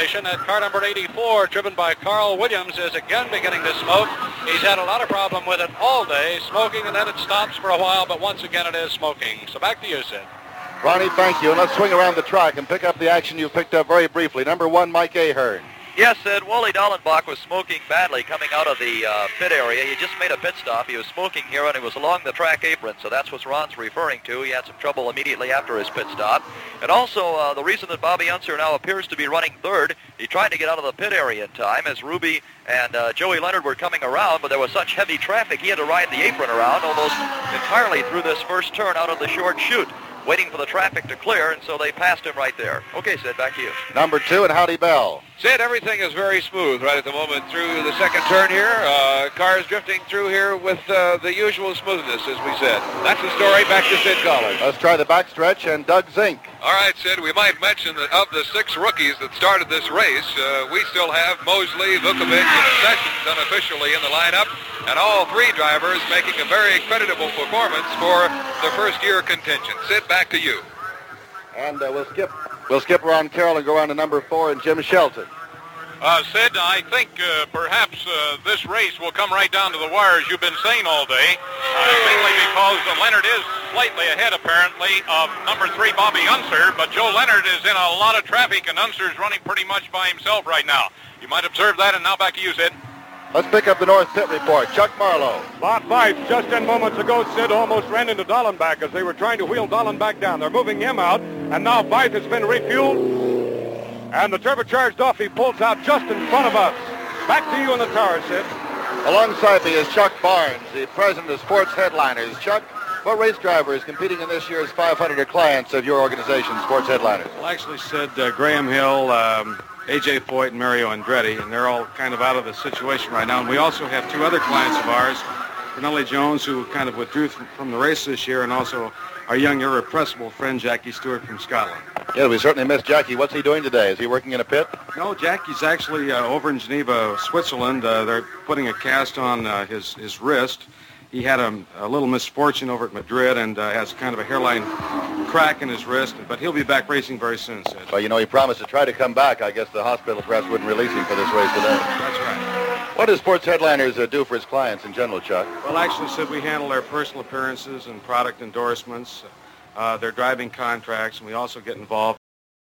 indication that car number 84, driven by Carl Williams, is again beginning to smoke. He's had a lot of problem with it all day, smoking, and then it stops for a while, but once again it is smoking. So back to you, Sid. Ronnie, thank you. And let's swing around the track and pick up the action you picked up very briefly. Number 1, Mike Ahern. Yes, Sid. Wally Dallenbach was smoking badly coming out of the pit area. He just made a pit stop. He was smoking here, and he was along the track apron, so that's what Ron's referring to. He had some trouble immediately after his pit stop. And also, the reason that Bobby Unser now appears to be running third, he tried to get out of the pit area in time as Ruby and Joey Leonard were coming around, but there was such heavy traffic he had to ride the apron around almost entirely through this first turn out of the short chute, waiting for the traffic to clear, and so they passed him right there. Okay, Sid, back to you. Number 2 and Howdy Bell. Sid, everything is very smooth right at the moment through the second turn here. Cars drifting through here with the usual smoothness, as we said. That's the story. Back to Sid Collins. Let's try the backstretch and Doug Zink. All right, Sid, we might mention that of the 6 rookies that started this race, we still have Mosley, Vukovic, and Sessions unofficially in the lineup, and all 3 drivers making a very creditable performance for the first-year contingent. Sid, back to you. And we'll skip around Carroll and go on to number 4 and Jim Shelton. Sid, I think perhaps this race will come right down to the wire, as you've been saying all day, mainly because Leonard is slightly ahead, apparently, of number 3, Bobby Unser, but Joe Leonard is in a lot of traffic, and Unser's running pretty much by himself right now. You might observe that, and now back to you, Sid. Let's pick up the North Pit report. Chuck Marlowe. Bart Veith, just 10 moments ago, Sid almost ran into Dallenbach as they were trying to wheel Dallenbach down. They're moving him out, and now Veith has been refueled, and the turbocharged Duffy pulls out just in front of us. Back to you in the tower, Sid. Alongside me is Chuck Barnes, the president of Sports Headliners. Chuck, what race driver is competing in this year's 500 clients of your organization, Sports Headliners? Well, actually, Sid, Graham Hill, A.J. Foyt, and Mario Andretti, and they're all kind of out of the situation right now. And we also have 2 other clients of ours, Brunelli Jones, who kind of withdrew from the race this year, and also our young, irrepressible friend, Jackie Stewart from Scotland. Yeah, we certainly miss Jackie. What's he doing today? Is he working in a pit? No, Jackie's actually over in Geneva, Switzerland. They're putting a cast on his wrist. He had a little misfortune over at Madrid and has kind of a hairline crack in his wrist, but he'll be back racing very soon, Sid. Well, you know, he promised to try to come back. I guess the hospital perhaps wouldn't release him for this race today. That's right. What does Sports Headliners do for its clients in general, Chuck? Well, actually, Sid, we handle their personal appearances and product endorsements, their driving contracts, and we also get involved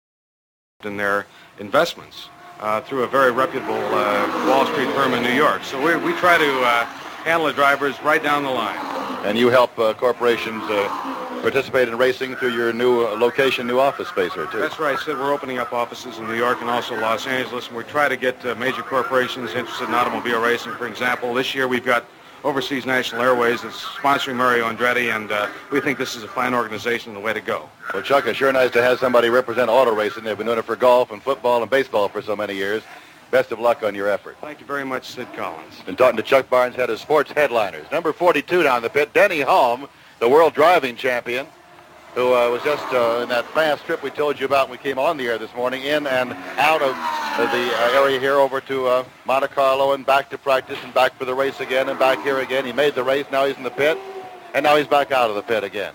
in their investments through a very reputable Wall Street firm in New York. So we try to handle the drivers right down the line. And you help corporations participate in racing through your new location, new office space here, too. That's right, Sid. We're opening up offices in New York and also Los Angeles, and we try to get major corporations interested in automobile racing. For example, this year we've got Overseas National Airways that's sponsoring Mario Andretti, and we think this is a fine organization and the way to go. Well, Chuck, it's sure nice to have somebody represent auto racing. They've been doing it for golf and football and baseball for so many years. Best of luck on your effort. Thank you very much, Sid Collins. Been talking to Chuck Barnes, head of Sports Headliners. Number 42 down the pit, Denny Hulme, the world driving champion, who was just in that fast trip we told you about when we came on the air this morning, in and out of the area here over to Monte Carlo and back to practice and back for the race again and back here again. He made the race, now he's in the pit, and now he's back out of the pit again.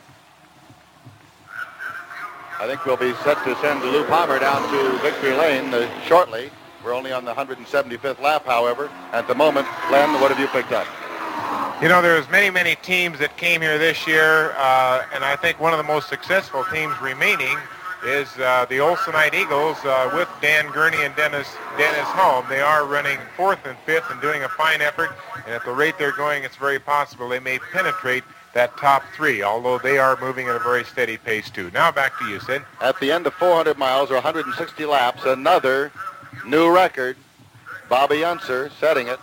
I think we'll be set to send Lou Palmer down to victory lane shortly. We're only on the 175th lap, however. At the moment, Len, what have you picked up? You know, there's many teams that came here this year, and I think one of the most successful teams remaining is the Olsenite Eagles with Dan Gurney and Dennis Hulme. They are running 4th and 5th and doing a fine effort, and at the rate they're going, it's very possible they may penetrate that top 3, although they are moving at a very steady pace, too. Now back to you, Sid. At the end of 400 miles or 160 laps, another new record. Bobby Unser setting it.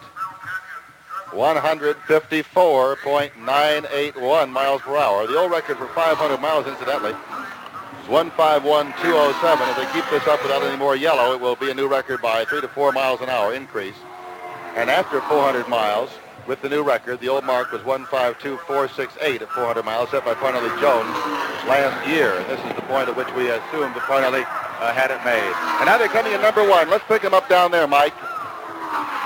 154.981 miles per hour. The old record for 500 miles, incidentally, is 151.207. If they keep this up without any more yellow, it will be a new record by 3 to 4 miles an hour increase. And after 400 miles, with the new record, the old mark was 152.468 at 400 miles, set by Parnelli Jones last year. And this is the point at which we assumed that Parnelli had it made. And now they're coming in number 1. Let's pick them up down there, Mike.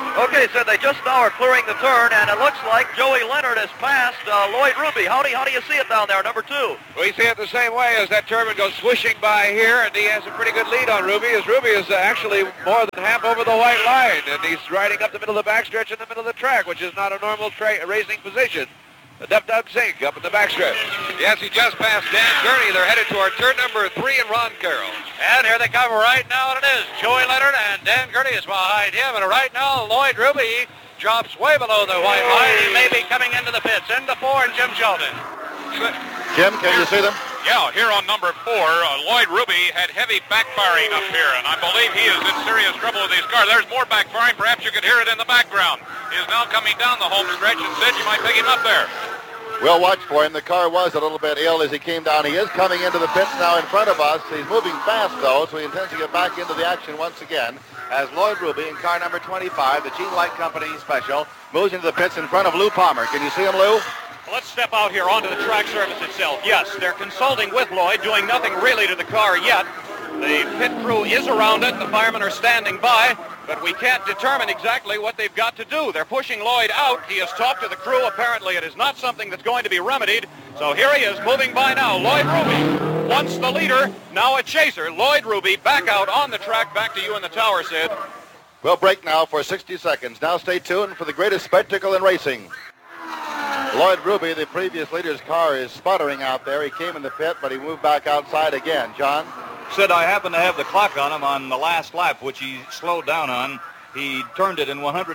Okay, so they just now are clearing the turn, and it looks like Joey Leonard has passed Lloyd Ruby. How do you see it down there, number 2? We see it the same way as that turbine goes swishing by here, and he has a pretty good lead on Ruby, as Ruby is actually more than half over the white line, and he's riding up the middle of the backstretch in the middle of the track, which is not a normal racing position. The Doug Zink up in the backstretch. Yes, he just passed Dan Gurney. They're headed toward turn number 3 and Ron Carroll. And here they come right now, and it is Joey Leonard, and Dan Gurney is behind him. And right now, Lloyd Ruby drops way below the white line. He may be coming into the pits. Into 4 and Jim Sheldon. Jim, can you see them? Yeah, here on number 4, Lloyd Ruby had heavy backfiring up here, and I believe he is in serious trouble with his car. There's more backfiring. Perhaps you could hear it in the background. He is now coming down the home stretch, and Sid, you might pick him up there. We'll watch for him. The car was a little bit ill as he came down. He is coming into the pits now in front of us. He's moving fast, though, so he intends to get back into the action once again as Lloyd Ruby in car number 25, the Gene Light Company Special, moves into the pits in front of Lou Palmer. Can you see him, Lou? Let's step out here onto the track surface itself. Yes, they're consulting with Lloyd, doing nothing really to the car yet. The pit crew is around it. The firemen are standing by, but we can't determine exactly what they've got to do. They're pushing Lloyd out. He has talked to the crew. Apparently, it is not something that's going to be remedied. So here he is moving by now. Lloyd Ruby, once the leader, now a chaser. Lloyd Ruby back out on the track. Back to you in the tower, Sid. We'll break now for 60 seconds. Now stay tuned for the greatest spectacle in racing. Lloyd Ruby, the previous leader's car, is sputtering out there. He came in the pit, but he moved back outside again. John? Sid, I happen to have the clock on him on the last lap, which he slowed down on. He turned it in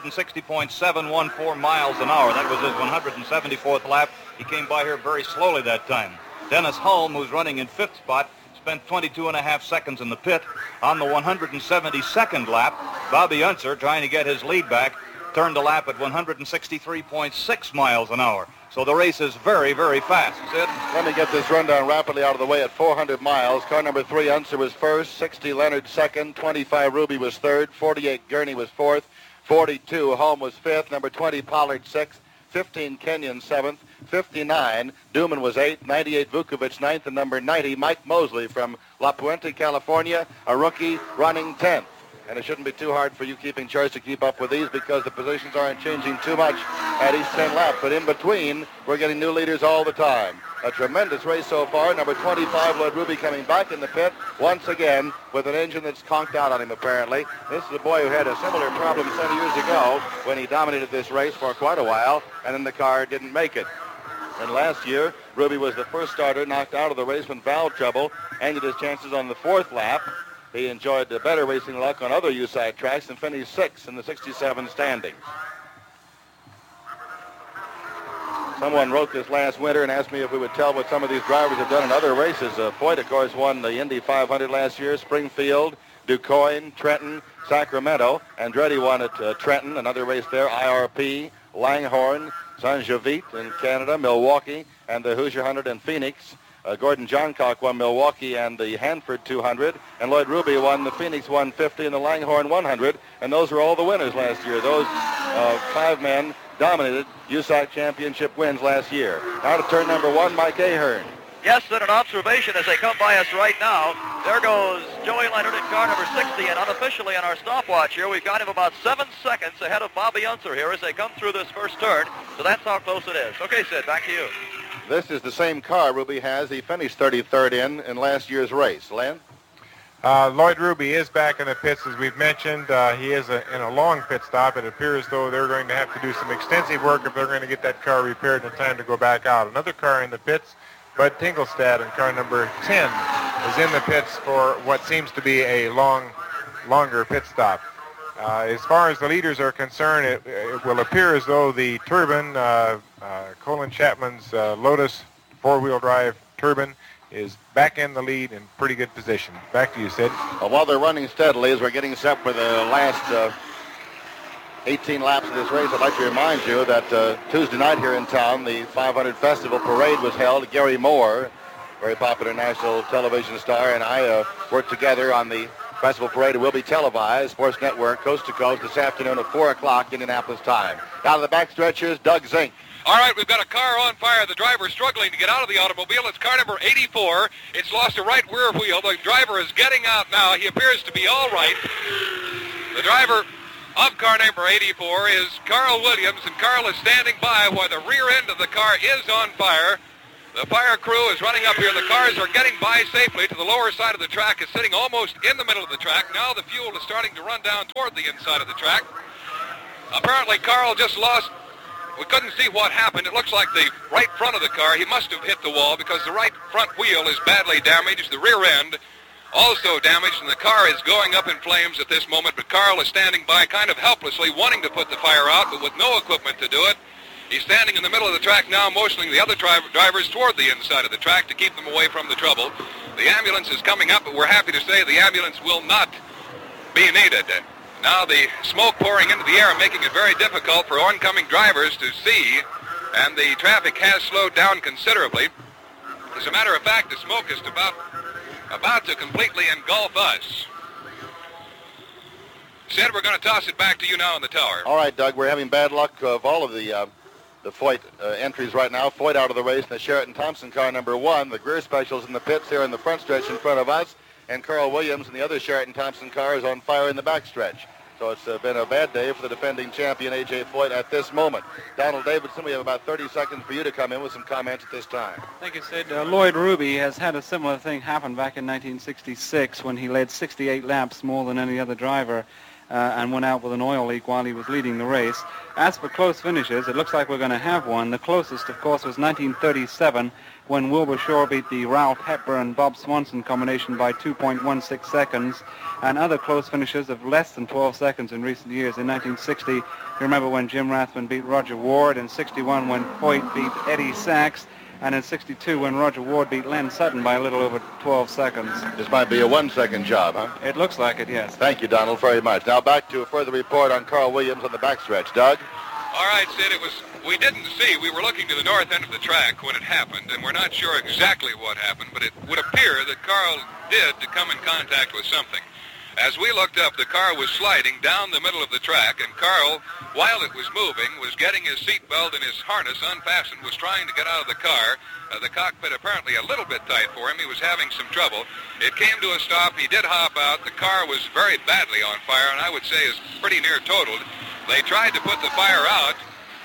160.714 miles an hour. That was his 174th lap. He came by here very slowly that time. Dennis Hulme, who's running in 5th spot, spent 22.5 seconds in the pit. On the 172nd lap, Bobby Unser, trying to get his lead back, turned the lap at 163.6 miles an hour. So the race is very, very fast. Sid? Let me get this rundown rapidly out of the way. At 400 miles, car number 3, Unser was first, 60 Leonard second, 25 Ruby was third, 48 Gurney was fourth, 42 Hulme was fifth, number 20 Pollard sixth, 15 Kenyon seventh, 59 Duman was eighth, 98 Vukovic ninth, and number 90 Mike Mosley from La Puente, California, a rookie, running 10th. And it shouldn't be too hard for you keeping charge to keep up with these because the positions aren't changing too much at each 10 laps. But in between, we're getting new leaders all the time. A tremendous race so far. Number 25, Lloyd Ruby, coming back in the pit once again with an engine that's conked out on him, apparently. This is a boy who had a similar problem some years ago when he dominated this race for quite a while, and then the car didn't make it. And last year, Ruby was the first starter knocked out of the race with valve trouble, ended his chances on the 4th lap. He enjoyed better racing luck on other USAC tracks and finished 6th in the 67 standings. Someone wrote this last winter and asked me if we would tell what some of these drivers have done in other races. Foyt, of course, won the Indy 500 last year, Springfield, DuQuoin, Trenton, Sacramento. Andretti won at Trenton, another race there, IRP, Langhorne, Saint-Jovite in Canada, Milwaukee, and the Hoosier 100 in Phoenix. Gordon Johncock won Milwaukee and the Hanford 200, and Lloyd Ruby won the Phoenix 150 and the Langhorne 100, and those were all the winners last year. Those 5 men dominated USAC championship wins last year. Now to turn number 1, Mike Ahern. Yes, and an observation as they come by us right now. There goes Joey Leonard in car number 60, and unofficially on our stopwatch here, we've got him about 7 seconds ahead of Bobby Unser here as they come through this first turn. So that's how close it is. Okay, Sid, back to you. This is the same car Ruby has. He finished 33rd in last year's race. Len? Lloyd Ruby is back in the pits, as we've mentioned. He is in a long pit stop. It appears, though, they're going to have to do some extensive work if they're going to get that car repaired in time to go back out. Another car in the pits, Bud Tingelstad, in car number 10, is in the pits for what seems to be a longer pit stop. As far as the leaders are concerned, it will appear as though the turbine, Colin Chapman's Lotus four-wheel drive turbine, is back in the lead in pretty good position. Back to you, Sid. Well, while they're running steadily, as we're getting set for the last 18 laps of this race, I'd like to remind you that Tuesday night here in town, the 500 Festival Parade was held. Gary Moore, very popular national television star, and I worked together on the Festival Parade. It will be televised, Sports Network, coast to coast, this afternoon at 4 o'clock Indianapolis time. Down to the back stretchers, Doug Zink. All right, we've got a car on fire. The driver struggling to get out of the automobile. It's car number 84. It's lost a right rear wheel. The driver is getting out now. He appears to be all right. The driver of car number 84 is Carl Williams, and Carl is standing by while the rear end of the car is on fire. The fire crew is running up here. The cars are getting by safely to the lower side of the track. It's sitting almost in the middle of the track. Now the fuel is starting to run down toward the inside of the track. Apparently, Carl just lost. We couldn't see what happened. It looks like the right front of the car, he must have hit the wall because the right front wheel is badly damaged. The rear end also damaged, and the car is going up in flames at this moment. But Carl is standing by kind of helplessly, wanting to put the fire out, but with no equipment to do it. He's standing in the middle of the track now, motioning the other drivers toward the inside of the track to keep them away from the trouble. The ambulance is coming up, but we're happy to say the ambulance will not be needed. Now the smoke pouring into the air, making it very difficult for oncoming drivers to see, and the traffic has slowed down considerably. As a matter of fact, the smoke is about to completely engulf us. Sid, we're going to toss it back to you now in the tower. All right, Doug, we're having bad luck of all of the Foyt entries right now. Foyt out of the race in the Sheraton Thompson car number 1. The Greer Specials in the pits here in the front stretch in front of us. And Carl Williams in the other Sheraton Thompson car is on fire in the back stretch. So it's been a bad day for the defending champion, A.J. Foyt, at this moment. Donald Davidson, we have about 30 seconds for you to come in with some comments at this time. Thank you, Sid. Lloyd Ruby has had a similar thing happen back in 1966 when he led 68 laps more than any other driver and went out with an oil leak while he was leading the race. As for close finishes, it looks like we're going to have one. The closest, of course, was 1937 when Wilbur Shore beat the Ralph Hepburn-Bob Swanson combination by 2.16 seconds, and other close finishes of less than 12 seconds in recent years. In 1960, you remember when Jim Rathman beat Roger Ward, in 61 when Foyt beat Eddie Sachs, and in 62 when Roger Ward beat Len Sutton by a little over 12 seconds. This might be a 1-second job, huh? It looks like it, yes. Thank you, Donald, very much. Now back to a further report on Carl Williams on the backstretch. Doug? All right, Sid, we didn't see. We were looking to the north end of the track when it happened, and we're not sure exactly what happened, but it would appear that Carl did come in contact with something. As we looked up, the car was sliding down the middle of the track, and Carl, while it was moving, was getting his seatbelt and his harness unfastened, was trying to get out of the car. The cockpit apparently a little bit tight for him. He was having some trouble. It came to a stop. He did hop out. The car was very badly on fire, and I would say is pretty near totaled. They tried to put the fire out.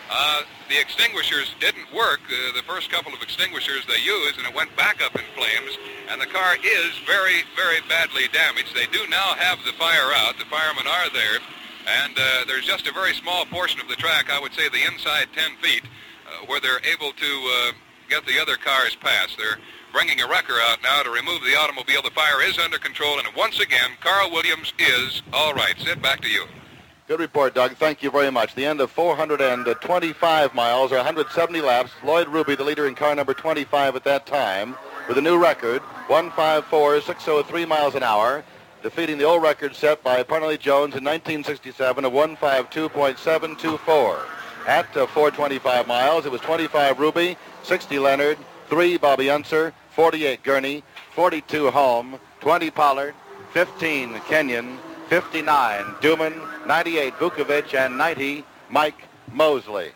The extinguishers didn't work. The first couple of extinguishers they used, and it went back up in flames. And the car is very, very badly damaged. They do now have the fire out. The firemen are there. And there's just a very small portion of the track, I would say the inside 10 feet, where they're able to get the other cars past. They're bringing a wrecker out now to remove the automobile. The fire is under control. And once again, Carl Williams is all right. Sid, back to you. Good report, Doug. Thank you very much. The end of 425 miles, or 170 laps. Lloyd Ruby, the leader in car number 25 at that time, with a new record, 154.603 miles an hour, defeating the old record set by Parnelli Jones in 1967 of 152.724. At 425 miles, it was 25 Ruby, 60 Leonard, 3 Bobby Unser, 48 Gurney, 42 Holm, 20 Pollard, 15 Kenyon, 59 Duman, 98 Vukovic, and 90 Mike Mosley.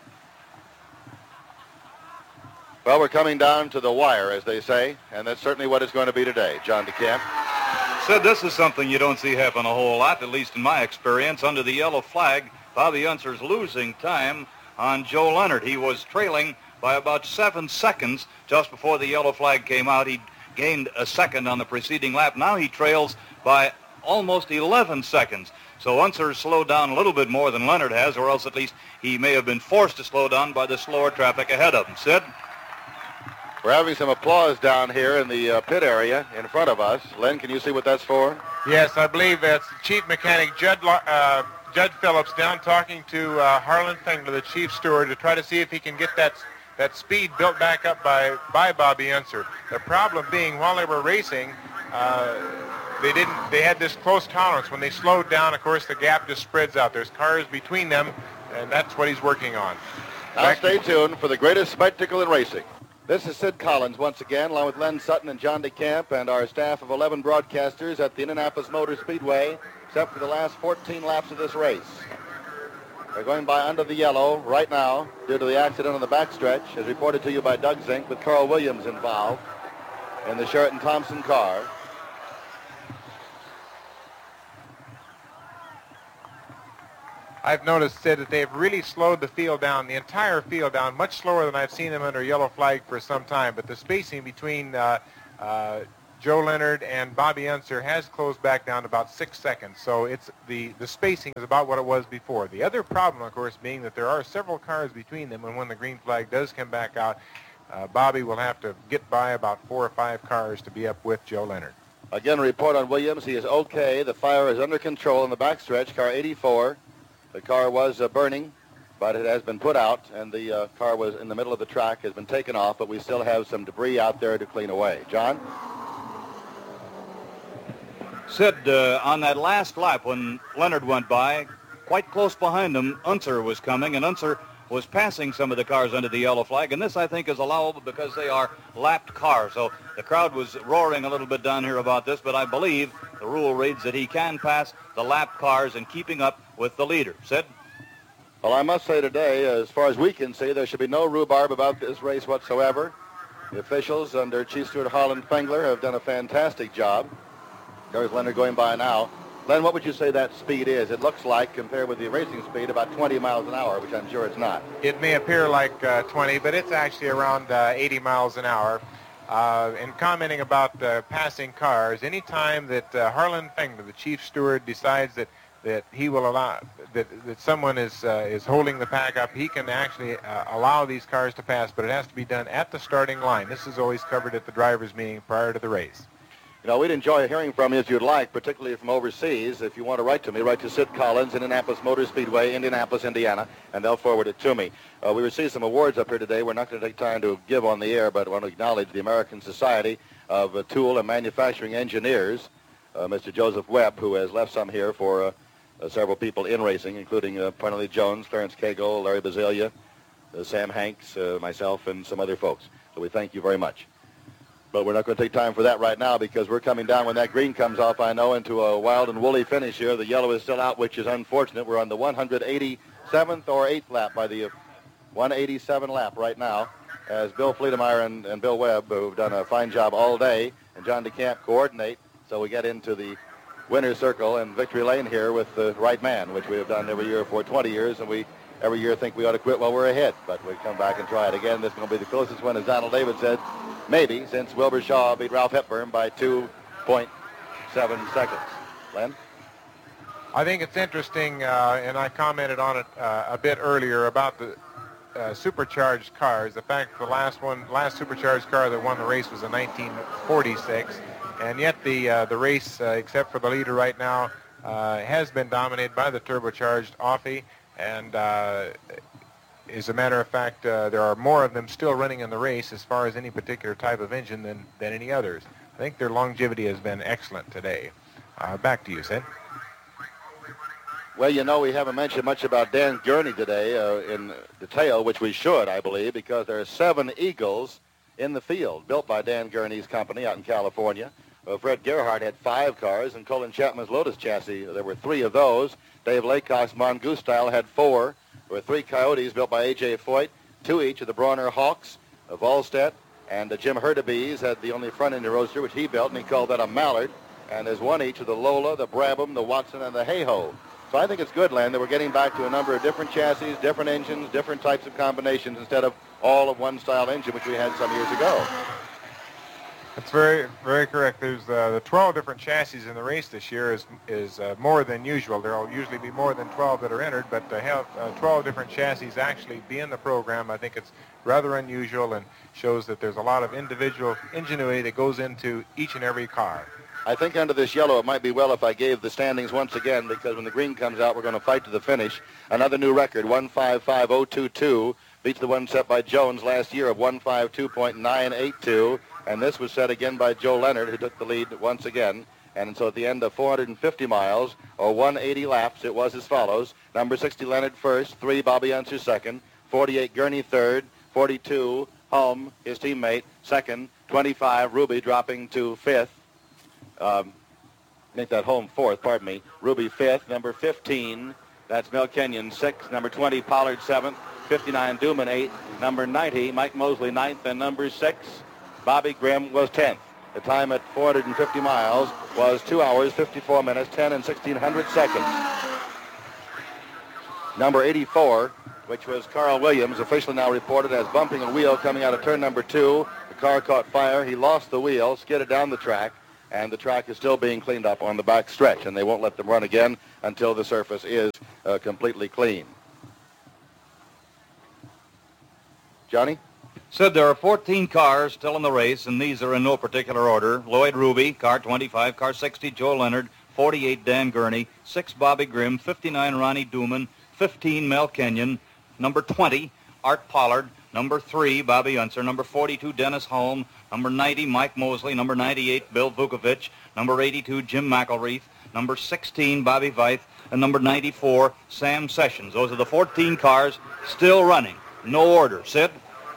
Well, we're coming down to the wire, as they say, and that's certainly what it's going to be today. John DeCamp. Sid, this is something you don't see happen a whole lot, at least in my experience. Under the yellow flag, Bobby Unser's losing time on Joe Leonard. He was trailing by about 7 seconds just before the yellow flag came out. He gained a second on the preceding lap. Now he trails by almost 11 seconds. So Unser slowed down a little bit more than Leonard has, or else at least he may have been forced to slow down by the slower traffic ahead of him. Sid? We're having some applause down here in the pit area in front of us. Len, can you see what that's for? Yes, I believe that's Chief Mechanic Judd Phillips down talking to Harlan Fengler, the chief steward, to try to see if he can get that speed built back up by Bobby Unser. The problem being, while they were racing, they had this close tolerance. When they slowed down, of course, the gap just spreads out. There's cars between them, and that's what he's working on. Now stay tuned for the greatest spectacle in racing. This is Sid Collins once again, along with Len Sutton and John DeCamp and our staff of 11 broadcasters at the Indianapolis Motor Speedway, except for the last 14 laps of this race. They're going by under the yellow right now due to the accident on the backstretch, as reported to you by Doug Zink, with Carl Williams involved in the Sheraton Thompson car. I've noticed, Sid, that they've really slowed the field down, the entire field down, much slower than I've seen them under yellow flag for some time. But the spacing between Joe Leonard and Bobby Unser has closed back down to about 6 seconds. So it's the spacing is about what it was before. The other problem, of course, being that there are several cars between them, and when the green flag does come back out, Bobby will have to get by about 4 or 5 cars to be up with Joe Leonard. Again, a report on Williams. He is okay. The fire is under control in the backstretch. Car 84. The car was burning, but it has been put out, and the car was in the middle of the track, has been taken off, but we still have some debris out there to clean away. John? Sid, on that last lap when Leonard went by, quite close behind him, Unser was coming, and Unser was passing some of the cars under the yellow flag, and this, I think, is allowable because they are lapped cars. So the crowd was roaring a little bit down here about this, but I believe the rule reads that he can pass the lapped cars and keeping up with the leader. Sid? Well, I must say today, as far as we can see, there should be no rhubarb about this race whatsoever. The officials under Chief Steward Harlan Fengler have done a fantastic job. There's Leonard going by now. Len, what would you say that speed is? It looks like, compared with the racing speed, about 20 miles an hour, which I'm sure it's not. It may appear like 20, but it's actually around 80 miles an hour. In commenting about passing cars, anytime that Harlan Fengler, the chief steward, decides that he will allow that someone is holding the pack up, he can actually allow these cars to pass, but it has to be done at the starting line. This is always covered at the drivers' meeting prior to the race. You know, we'd enjoy hearing from you if you'd like, particularly from overseas. If you want to write to me, write to Sid Collins, Indianapolis Motor Speedway, Indianapolis, Indiana, and they'll forward it to me. We received some awards up here today. We're not going to take time to give on the air, but I want to acknowledge the American Society of Tool and Manufacturing Engineers, Mr. Joseph Webb, who has left some here for several people in racing, including Parnelli Jones, Clarence Cagle, Larry Bazelia, Sam Hanks, myself, and some other folks. So we thank you very much. But we're not going to take time for that right now because we're coming down when that green comes off, I know, into a wild and woolly finish here. The yellow is still out, which is unfortunate. We're on the 187th or 8th lap by the 187 lap right now as Bill Fleetemeyer and Bill Webb, who've done a fine job all day, and John DeCamp coordinate. So we get into the winner's circle and victory lane here with the right man, which we have done every year for 20 years, and we every year think we ought to quit while we're ahead. But we come back and try it again. This is going to be the closest one, as Donald David said, maybe, since Wilbur Shaw beat Ralph Hepburn by 2.7 seconds. Len? I think it's interesting, and I commented on it a bit earlier about the supercharged cars. The fact that the last supercharged car that won the race was in 1946, and yet the race, except for the leader right now, has been dominated by the turbocharged Offie, and as a matter of fact, there are more of them still running in the race as far as any particular type of engine than any others. I think their longevity has been excellent today. Back to you, Sid. Well, you know, we haven't mentioned much about Dan Gurney today in detail, which we should, I believe, because there are 7 Eagles in the field built by Dan Gurney's company out in California. Fred Gerhardt had 5 cars, and Colin Chapman's Lotus chassis, there were 3 of those. Dave Laycock's Mongoose style had 4. There were 3 Coyotes built by A.J. Foyt, 2 each of the Bronner Hawks of Volstedt, and Jim Hurtubise had the only front-end roadster, which he built, and he called that a Mallard. And there's 1 each of the Lola, the Brabham, the Watson, and the Hay-Ho. So I think it's good, Len, that we're getting back to a number of different chassis, different engines, different types of combinations instead of all of one style engine, which we had some years ago. That's very, very correct. There's the 12 different chassis in the race this year is more than usual. There will usually be more than 12 that are entered, but to have 12 different chassis actually be in the program, I think it's rather unusual and shows that there's a lot of individual ingenuity that goes into each and every car. I think under this yellow, it might be well if I gave the standings once again, because when the green comes out, we're going to fight to the finish. Another new record, 155.022, beats the one set by Jones last year of 152.982. And this was set again by Joe Leonard, who took the lead once again. And so at the end of 450 miles, or 180 laps, it was as follows. Number 60, Leonard first, 3, Bobby Unser second, 48, Gurney third, 42, Hulme, his teammate, second, 25, Ruby dropping to fifth. Make that Hulme fourth, pardon me. Ruby fifth, number 15, that's Mel Kenyon sixth, number 20, Pollard seventh, 59, Duman eighth, number 90, Mike Mosley ninth, and number 6, Bobby Grimm was 10th. The time at 450 miles was 2 hours, 54 minutes, 10 and 1600 seconds. Number 84, which was Carl Williams, officially now reported as bumping a wheel coming out of turn number 2. The car caught fire. He lost the wheel, skidded down the track, and the track is still being cleaned up on the back stretch, and they won't let them run again until the surface is completely clean. Johnny? Sid, there are 14 cars still in the race, and these are in no particular order. Lloyd Ruby, car 25, car 60, Joe Leonard, 48, Dan Gurney, 6, Bobby Grimm, 59, Ronnie Duman, 15, Mel Kenyon, number 20, Art Pollard, number 3, Bobby Unser, number 42, Dennis Holm, number 90, Mike Mosley, number 98, Bill Vukovic, number 82, Jim McElreath, number 16, Bobby Veith, and number 94, Sam Sessions. Those are the 14 cars still running. No order. Sid?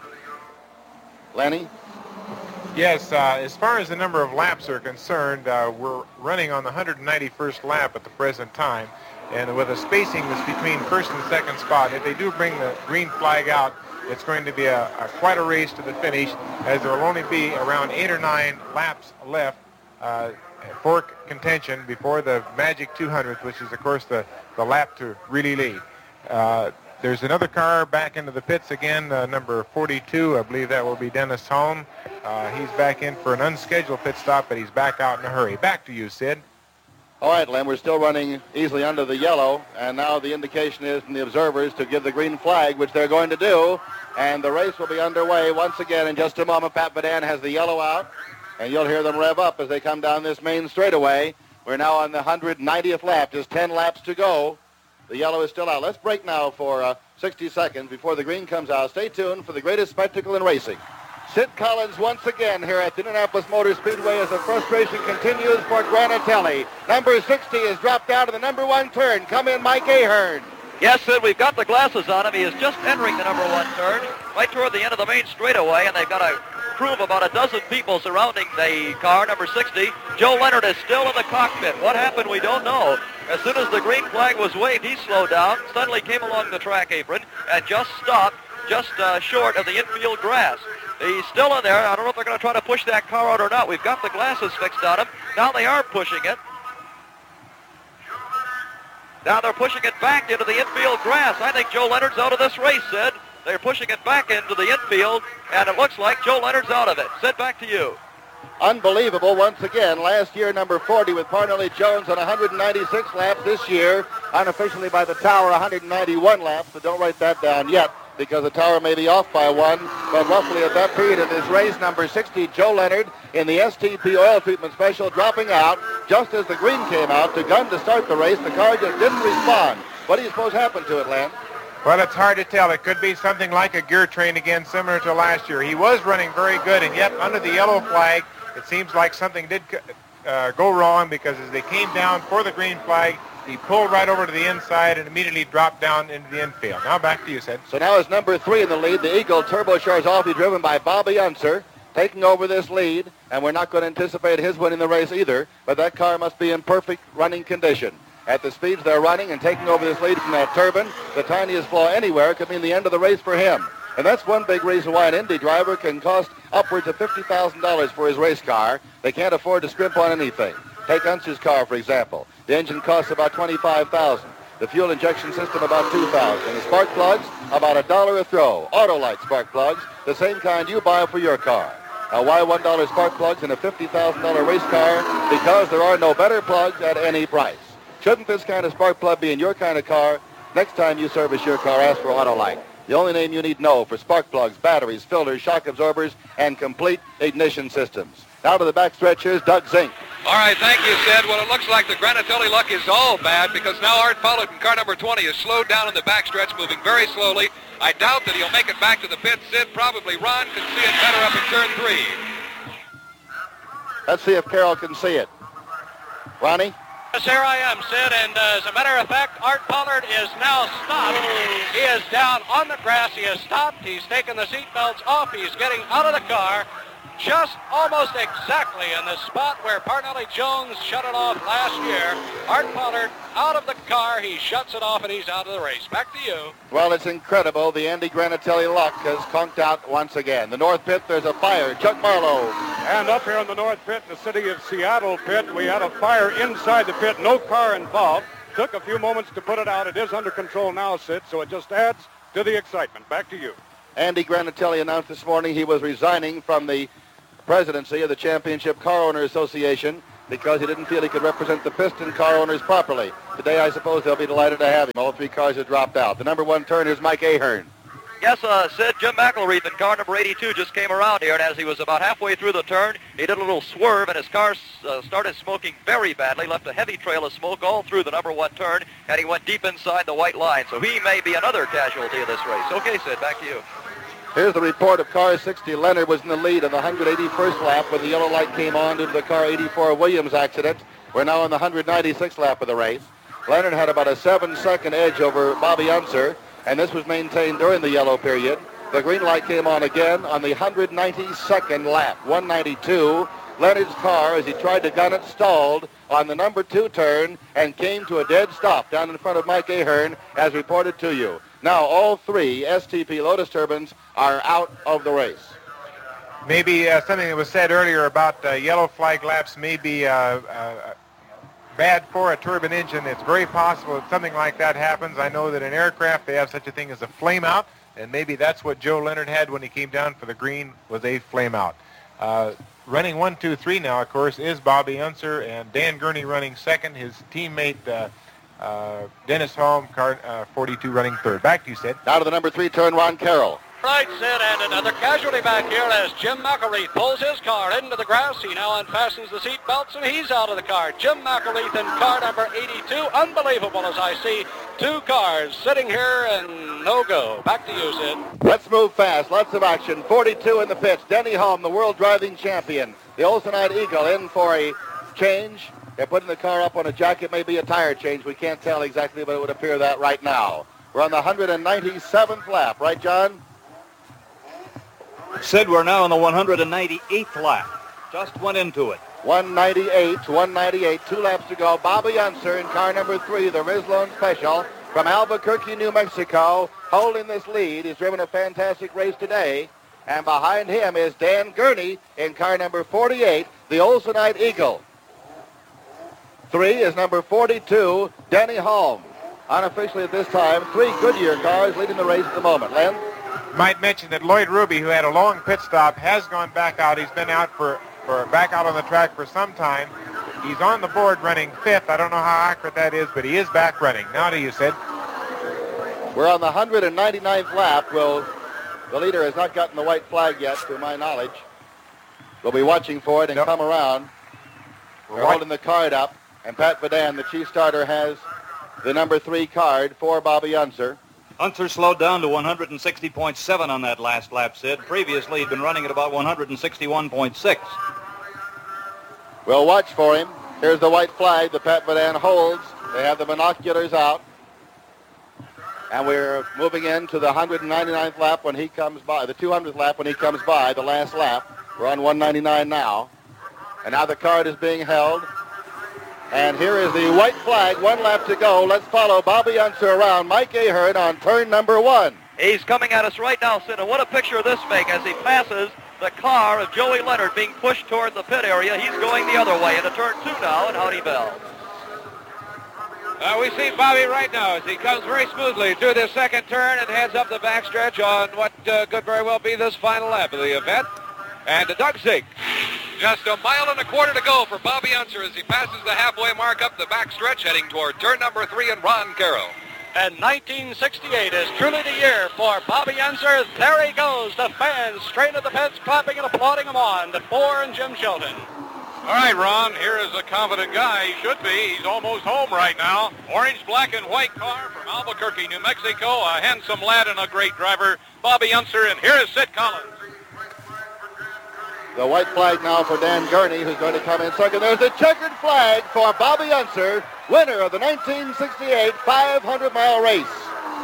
Lenny? Yes, as far as the number of laps are concerned, we're running on the 191st lap at the present time, and with a spacing that's between first and second spot. If they do bring the green flag out, it's going to be quite a race to the finish, as there will only be around 8 or 9 laps left for contention before the magic 200th, which is, of course, the lap to really lead. There's another car back into the pits again, number 42. I believe that will be Dennis Holm. He's back in for an unscheduled pit stop, but he's back out in a hurry. Back to you, Sid. All right, Len, we're still running easily under the yellow, and now the indication is from the observers to give the green flag, which they're going to do, and the race will be underway once again in just a moment. Pat Badan has the yellow out, and you'll hear them rev up as they come down this main straightaway. We're now on the 190th lap, just 10 laps to go. The yellow is still out. Let's break now for 60 seconds before the green comes out. Stay tuned for the greatest spectacle in racing. Sid Collins once again here at the Indianapolis Motor Speedway as the frustration continues for Granatelli. Number 60 is dropped down to the number 1 turn. Come in, Mike Ahern. Yes, Sid, we've got the glasses on him. He is just entering the number 1 turn, right toward the end of the main straightaway, and they've got a crew of about a dozen people surrounding the car, number 60. Joe Leonard is still in the cockpit. What happened, we don't know. As soon as the green flag was waved, he slowed down, suddenly came along the track apron, and just stopped just short of the infield grass. He's still in there. I don't know if they're going to try to push that car out or not. We've got the glasses fixed on him. Now they are pushing it. Now they're pushing it back into the infield grass. I think Joe Leonard's out of this race, Sid. They're pushing it back into the infield, and it looks like Joe Leonard's out of it. Sid, back to you. Unbelievable once again. Last year, number 40 with Parnelli Jones on 196 laps. This year, unofficially by the Tower, 191 laps, but don't write that down yet because the Tower may be off by 1. But roughly at that period of this race, number 60, Joe Leonard, in the STP oil treatment special, dropping out just as the green came out to gun to start the race. The car just didn't respond. What do you suppose happened to it, Len? Well, it's hard to tell. It could be something like a gear train again, similar to last year. He was running very good, and yet under the yellow flag, it seems like something did go wrong, because as they came down for the green flag, he pulled right over to the inside and immediately dropped down into the infield. Now back to you, Sid. So now it's number 3 in the lead. The Eagle Turbocharged Offie, driven by Bobby Unser, taking over this lead, and we're not going to anticipate his winning the race either, but that car must be in perfect running condition. At the speeds they're running and taking over this lead from that turbine, the tiniest flaw anywhere could mean the end of the race for him. And that's one big reason why an Indy driver can cost upwards of $50,000 for his race car. They can't afford to scrimp on anything. Take Unser's car, for example. The engine costs about $25,000. The fuel injection system about $2,000. The spark plugs, about $1 a throw. Autolite spark plugs, the same kind you buy for your car. Now, why $1 spark plugs in a $50,000 race car? Because there are no better plugs at any price. Shouldn't this kind of spark plug be in your kind of car? Next time you service your car, ask for Autolite. The only name you need to know for spark plugs, batteries, filters, shock absorbers, and complete ignition systems. Now to the backstretch, here's Doug Zink. All right, thank you, Sid. Well, it looks like the Granatelli luck is all bad because now Art Pollard in car number 20 is slowed down in the backstretch, moving very slowly. I doubt that he'll make it back to the pit. Sid, probably Ron can see it better up in turn 3. Let's see if Carroll can see it. Ronnie? Yes, here I am, Sid, and as a matter of fact, Art Pollard is now stopped. He is down on the grass. He has stopped. He's taken the seat belts off. He's getting out of the car just almost exactly in the spot where Parnelli Jones shut it off last year. Art Pollard out of the car. He shuts it off, and he's out of the race. Back to you. Well, it's incredible. The Andy Granatelli luck has conked out once again. The North Pit, there's a fire. Chuck Marlowe. And up here in the North Pit, in the city of Seattle pit, we had a fire inside the pit, no car involved. took a few moments to put it out. It is under control now, Sid, so it just adds to the excitement. Back to you. Andy Granatelli announced this morning he was resigning from the presidency of the Championship Car Owners Association because he didn't feel he could represent the piston car owners properly. Today, I suppose they'll be delighted to have him. All three cars have dropped out. The number one turn is Mike Ahern. Yes, Sid, Jim McElreath in car number 82 just came around here, and as he was about halfway through the turn, he did a little swerve, and his car started smoking very badly, left a heavy trail of smoke all through the number one turn, and he went deep inside the white line. So he may be another casualty of this race. Okay, Sid, back to you. Here's the report of car 60. Leonard was in the lead on the 181st lap when the yellow light came on due to the car 84 Williams accident. We're now on the 196th lap of the race. Leonard had about a 7-second edge over Bobby Unser, and this was maintained during the yellow period. The green light came on again on the 192nd lap. 192. Leonard's car, as he tried to gun it, stalled on the number 2 turn and came to a dead stop down in front of Mike Ahern, as reported to you. Now all three STP Lotus turbines are out of the race. Maybe something that was said earlier about yellow flag laps may be bad for a turbine engine. It's very possible that something like that happens. I know that in aircraft they have such a thing as a flame out, and maybe that's what Joe Leonard had when he came down for the green, was a flame out. Running 1, 2, 3 now, of course, is Bobby Unser, and Dan Gurney running second. His teammate Dennis Holm, car 42, running third. Back to you, Sid. Now to the number 3 turn, Ron Carroll. Right, Sid, and another casualty back here as Jim McElreath pulls his car into the grass. He now unfastens the seat belts, and he's out of the car. Jim McElreath in car number 82. Unbelievable as I see two cars sitting here and no go. Back to you, Sid. Let's move fast. Lots of action. 42 in the pits. Denny Hulme, the world driving champion. The Olsenite Eagle in for a change. They're putting the car up on a jack. It may be a tire change. We can't tell exactly, but it would appear that right now. We're on the 197th lap. Right, John? Sid, we're now on the 198th lap. Just went into it. 198, 2 laps to go. Bobby Unser in car number 3, the Rizlone Special from Albuquerque, New Mexico, holding this lead. He's driven a fantastic race today. And behind him is Dan Gurney in car number 48, the Olsenite Eagle. 3 is number 42, Denny Hulme. Unofficially at this time, 3 Goodyear cars leading the race at the moment. Len? Might mention that Lloyd Ruby, who had a long pit stop, has gone back out. He's been out back out on the track for some time. He's on the board running 5th. I don't know how accurate that is, but he is back running. Now to you, Sid. We're on the 199th lap. The leader has not gotten the white flag yet, to my knowledge. We'll be watching for it and come around. We're holding the card up, and Pat Vadan, the chief starter, has the number 3 card for Bobby Unser. Unser slowed down to 160.7 on that last lap, Sid. Previously, he'd been running at about 161.6. We'll watch for him. Here's the white flag that Pat Vadan holds. They have the binoculars out. And we're moving into the 199th lap when he comes by, the 200th lap when he comes by, the last lap. We're on 199 now. And now the card is being held. And here is the white flag, 1 lap to go. Let's follow Bobby Unser around. Mike Ahern on turn number 1. He's coming at us right now, Sid, and what a picture this makes as he passes the car of Joey Leonard being pushed toward the pit area. He's going the other way into turn 2 now, and Howdy Bell. We see Bobby right now as he comes very smoothly through this second turn and heads up the backstretch on what could very well be this final lap of the event. And Doug Zink. Just a mile and a quarter to go for Bobby Unser as he passes the halfway mark up the backstretch, heading toward turn number 3 and Ron Carroll. And 1968 is truly the year for Bobby Unser. There he goes. The fans straight at the pits clapping and applauding him on. The 4 and Jim Chilton. All right, Ron, here is a confident guy. He should be. He's almost home right now. Orange, black, and white car from Albuquerque, New Mexico. A handsome lad and a great driver, Bobby Unser. And here is Sid Collins. The white flag now for Dan Gurney, who's going to come in second. There's a checkered flag for Bobby Unser, winner of the 1968 500-mile race.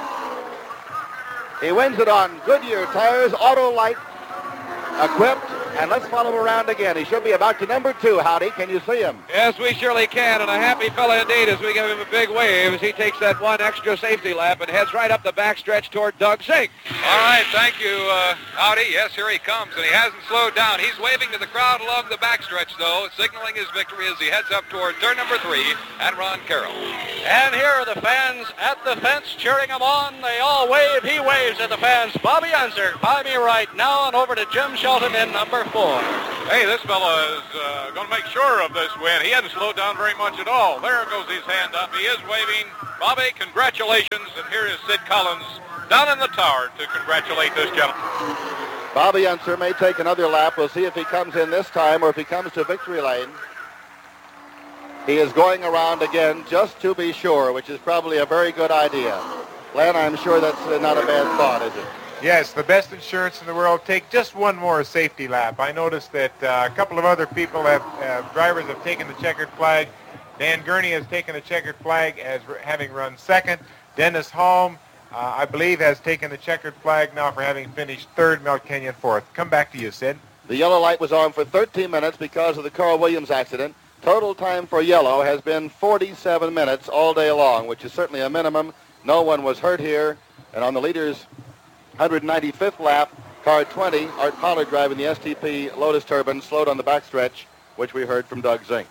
He wins it on Goodyear tires, Autolite equipped. And let's follow him around again. He should be about to number 2, Howdy. Can you see him? Yes, we surely can, and a happy fellow indeed as we give him a big wave as he takes that one extra safety lap and heads right up the backstretch toward Doug Zink. All right, thank you, Howdy. Yes, here he comes, and he hasn't slowed down. He's waving to the crowd along the backstretch, though, signaling his victory as he heads up toward turn number 3 and Ron Carroll. And here are the fans at the fence cheering him on. They all wave. He waves at the fans. Bobby Unser by me right now, and over to Jim Shelton in number 4. Hey, this fella is going to make sure of this win. He hasn't slowed down very much at all. There goes his hand up. He is waving. Bobby, congratulations. And here is Sid Collins down in the tower to congratulate this gentleman. Bobby Unser may take another lap. We'll see if he comes in this time or if he comes to victory lane. He is going around again just to be sure, which is probably a very good idea. Len, I'm sure that's not a bad thought, is it? Yes, the best insurance in the world. Take just one more safety lap. I noticed that a couple of other people drivers have taken the checkered flag. Dan Gurney has taken the checkered flag as having run second. Dennis Holm, I believe, has taken the checkered flag now for having finished third. Mel Kenyon fourth. Come back to you, Sid. The yellow light was on for 13 minutes because of the Carl Williams accident. Total time for yellow has been 47 minutes all day long, which is certainly a minimum. No one was hurt here. And on the leader's 195th lap, car 20, Art Pollard driving the STP Lotus Turbine, slowed on the backstretch, which we heard from Doug Zink.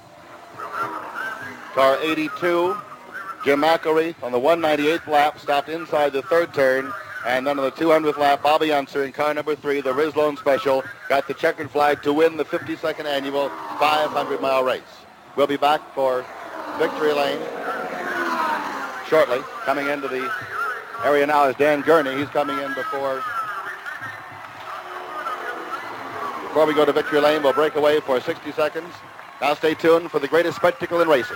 Car 82, Jim McElry on the 198th lap, stopped inside the third turn. And then on the 200th lap, Bobby Unser in car number 3, the Rizlone Special, got the checkered flag to win the 52nd annual 500-mile race. We'll be back for victory lane shortly. Coming into the area now is Dan Gurney. He's coming in before we go to victory lane. We'll break away for 60 seconds. Now stay tuned for the greatest spectacle in racing.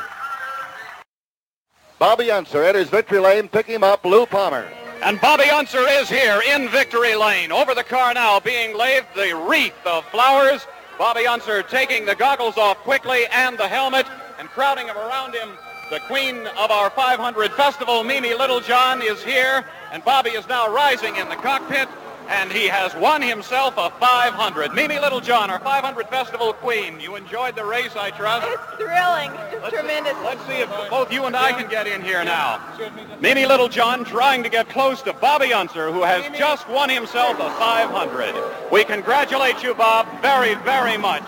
Bobby Unser enters victory lane. Pick him up, Lou Palmer. And Bobby Unser is here in victory lane. Over the car now being laid the wreath of flowers. Bobby Unser taking the goggles off quickly and the helmet and crowding him around him. The queen of our 500 festival, Mimi Littlejohn, is here. And Bobby is now rising in the cockpit. And he has won himself a 500. Mimi Littlejohn, our 500 festival queen. You enjoyed the race, I trust? It's thrilling. It's tremendous. Let's see if both you and I can get in here now. Mimi Littlejohn trying to get close to Bobby Unser, who has just won himself a 500. We congratulate you, Bob, very, very much.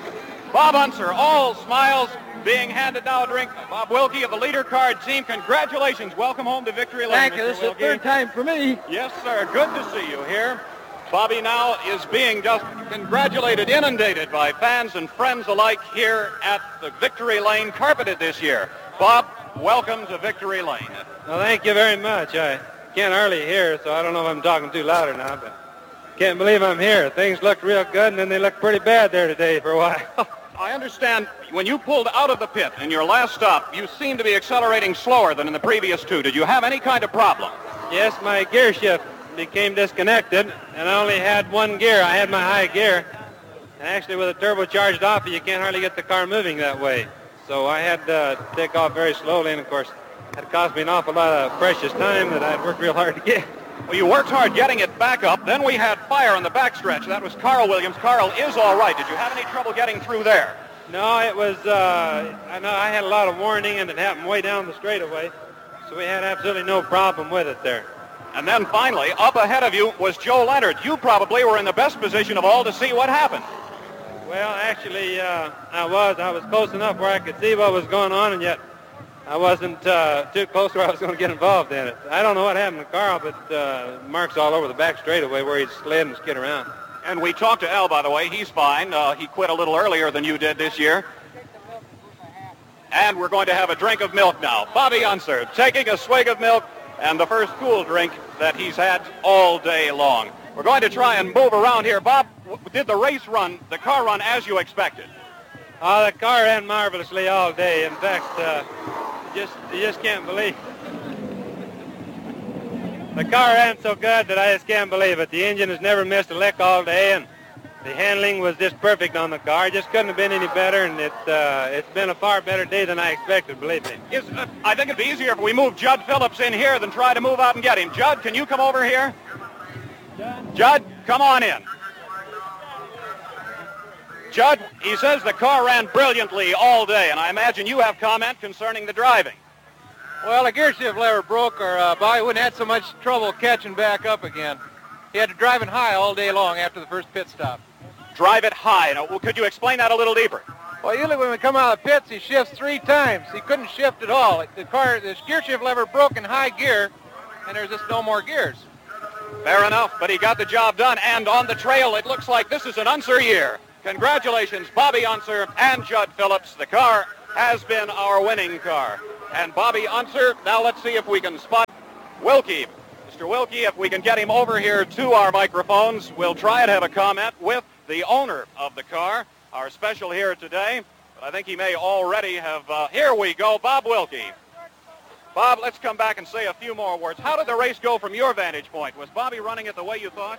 Bob Unser, all smiles, being handed now a drink. Bob Wilkie of the leader card team, congratulations. Welcome home to victory lane. Thank you. This is the third time for me. Yes, sir. Good to see you here. Bobby now is being just congratulated, inundated by fans and friends alike here at the victory lane, carpeted this year. Bob, welcome to victory lane. Well, thank you very much. I can't hardly hear, so I don't know if I'm talking too loud or not, but can't believe I'm here. Things looked real good, and then they looked pretty bad there today for a while. I understand when you pulled out of the pit in your last stop, you seemed to be accelerating slower than in the previous two. Did you have any kind of problem? Yes, my gear shift became disconnected, and I only had one gear. I had my high gear, and actually with a turbocharged off, you can't hardly get the car moving that way. So I had to take off very slowly, and of course, it cost me an awful lot of precious time that I'd worked real hard to get. Well, you worked hard getting it back up. Then we had fire on the backstretch. That was Carl Williams. Carl is all right. Did you have any trouble getting through there? No, it was, I know I had a lot of warning, and it happened way down the straightaway. So we had absolutely no problem with it there. And then finally, up ahead of you was Joe Leonard. You probably were in the best position of all to see what happened. Well, actually, I was close enough where I could see what was going on, and yet I wasn't too close where I was going to get involved in it. I don't know what happened to Carl, but marks all over the back straightaway where he slid and skid around. And we talked to Al, by the way. He's fine. He quit a little earlier than you did this year. And we're going to have a drink of milk now. Bobby Unser taking a swig of milk and the first cool drink that he's had all day long. We're going to try and move around here. Bob, did the car run as you expected? Oh, the car ran marvelously all day. In fact, you just can't believe. The car ran so good that I just can't believe it. The engine has never missed a lick all day, and the handling was just perfect on the car. Just couldn't have been any better, and it's been a far better day than I expected, believe me. I think it'd be easier if we move Judd Phillips in here than try to move out and get him. Judd, can you come over here? Judd, come on in. Judd, he says the car ran brilliantly all day, and I imagine you have comment concerning the driving. Well, the gear shift lever broke, or Bobby wouldn't have had so much trouble catching back up again. He had to drive it high all day long after the first pit stop. Drive it high. Now, could you explain that a little deeper? Well, usually when we come out of the pits, he shifts 3 times. He couldn't shift at all. The gear shift lever broke in high gear, and there's just no more gears. Fair enough, but he got the job done, and on the trail, it looks like this is an Unser year. Congratulations, Bobby Unser and Judd Phillips. The car has been our winning car. And Bobby Unser, now let's see if we can spot Wilkie. Mr. Wilkie, if we can get him over here to our microphones, we'll try and have a comment with the owner of the car, our special here today. But I think he may already have, here we go, Bob Wilkie. Bob, let's come back and say a few more words. How did the race go from your vantage point? Was Bobby running it the way you thought?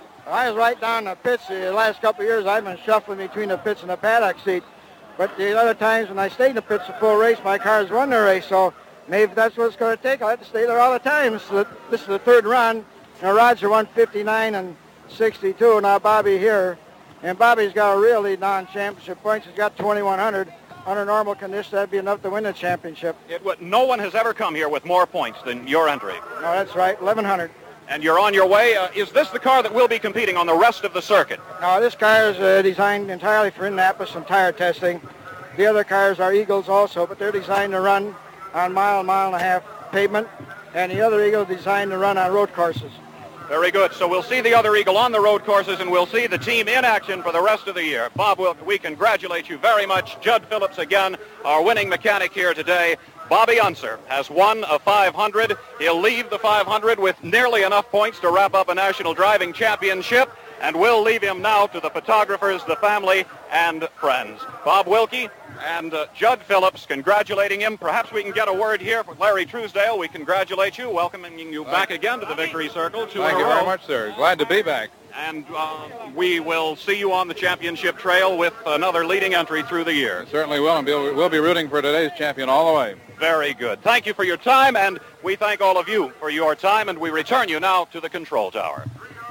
I was right down the pits the last couple of years. I've been shuffling between the pits and the paddock seat. But the other times when I stayed in the pits the full race, my car's run the race. So maybe that's what it's going to take. I'll have to stay there all the time. This is the third run. Now, Roger won 59 and 62. Now Bobby here. And Bobby's got a really non-championship points. He's got 2,100. Under normal conditions, that'd be enough to win the championship. No one has ever come here with more points than your entry. No, that's right, 1,100. And you're on your way. Is this the car that will be competing on the rest of the circuit? No, this car is designed entirely for Indianapolis and tire testing. The other cars are Eagles also, but they're designed to run on mile and a half pavement. And the other Eagle is designed to run on road courses. Very good. So we'll see the other Eagle on the road courses, and we'll see the team in action for the rest of the year. Bob Wilkie, we congratulate you very much. Judd Phillips again, our winning mechanic here today. Bobby Unser has won a 500. He'll leave the 500 with nearly enough points to wrap up a national driving championship, and we'll leave him now to the photographers, the family, and friends. Bob Wilkie and Judd Phillips congratulating him. Perhaps we can get a word here from Larry Truesdale. We congratulate you, welcoming you back again to the Victory Circle. Thank you very much, sir. Glad to be back. And we will see you on the championship trail with another leading entry through the year. Certainly will, and we'll be rooting for today's champion all the way. Very good. Thank you for your time, and we thank all of you for your time, and we return you now to the control tower.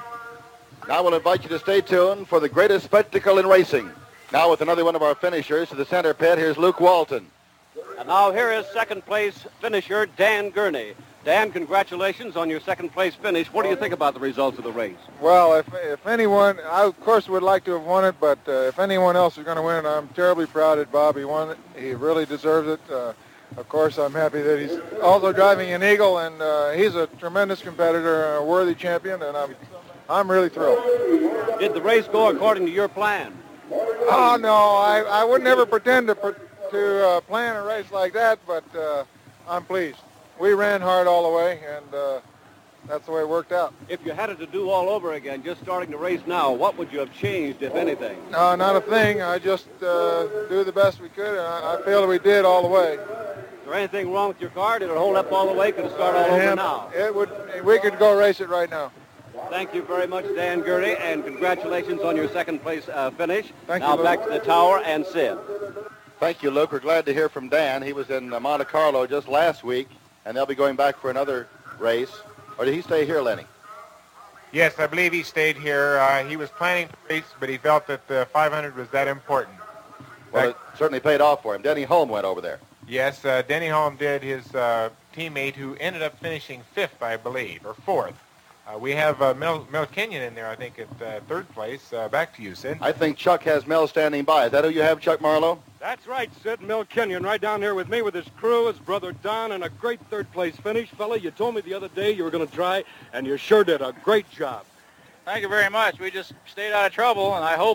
Now we'll invite you to stay tuned for the greatest spectacle in racing. Now with another one of our finishers to the center pit, here's Luke Walton. And now here is second place finisher Dan Gurney. Dan, congratulations on your second place finish. What do you think about the results of the race? Well, if anyone, I of course would like to have won it, but if anyone else is going to win it, I'm terribly proud that Bobby won it. He really deserves it. Of course, I'm happy that he's also driving an Eagle, and he's a tremendous competitor and a worthy champion, and I'm really thrilled. Did the race go according to your plan? Oh, no, I would never pretend to plan a race like that, but I'm pleased. We ran hard all the way, and that's the way it worked out. If you had it to do all over again, just starting the race now, what would you have changed, if anything? No, not a thing. I just do the best we could, and I feel that we did all the way. Is there anything wrong with your car? Did it hold up all the way? Could it start all over now? We could go race it right now. Thank you very much, Dan Gurney, and congratulations on your second place finish. Thank you, Luke. Back to the tower and Sid. Thank you, Luke. We're glad to hear from Dan. He was in Monte Carlo just last week, and they'll be going back for another race. Or did he stay here, Lenny? Yes, I believe he stayed here. He was planning to race, but he felt that the 500 was that important. Well, it certainly paid off for him. Denny Holm went over there. Yes, Denny Holm did. His teammate, who ended up finishing 5th, I believe, or 4th. We have Mel Kenyon in there, I think, at 3rd place. Back to you, Sid. I think Chuck has Mel standing by. Is that who you have, Chuck Marlowe? That's right, Sid. Mel Kenyon right down here with me with his crew, his brother Don, and a great 3rd place finish. Fella, you told me the other day you were going to try, and you sure did a great job. Thank you very much. We just stayed out of trouble, and I hope,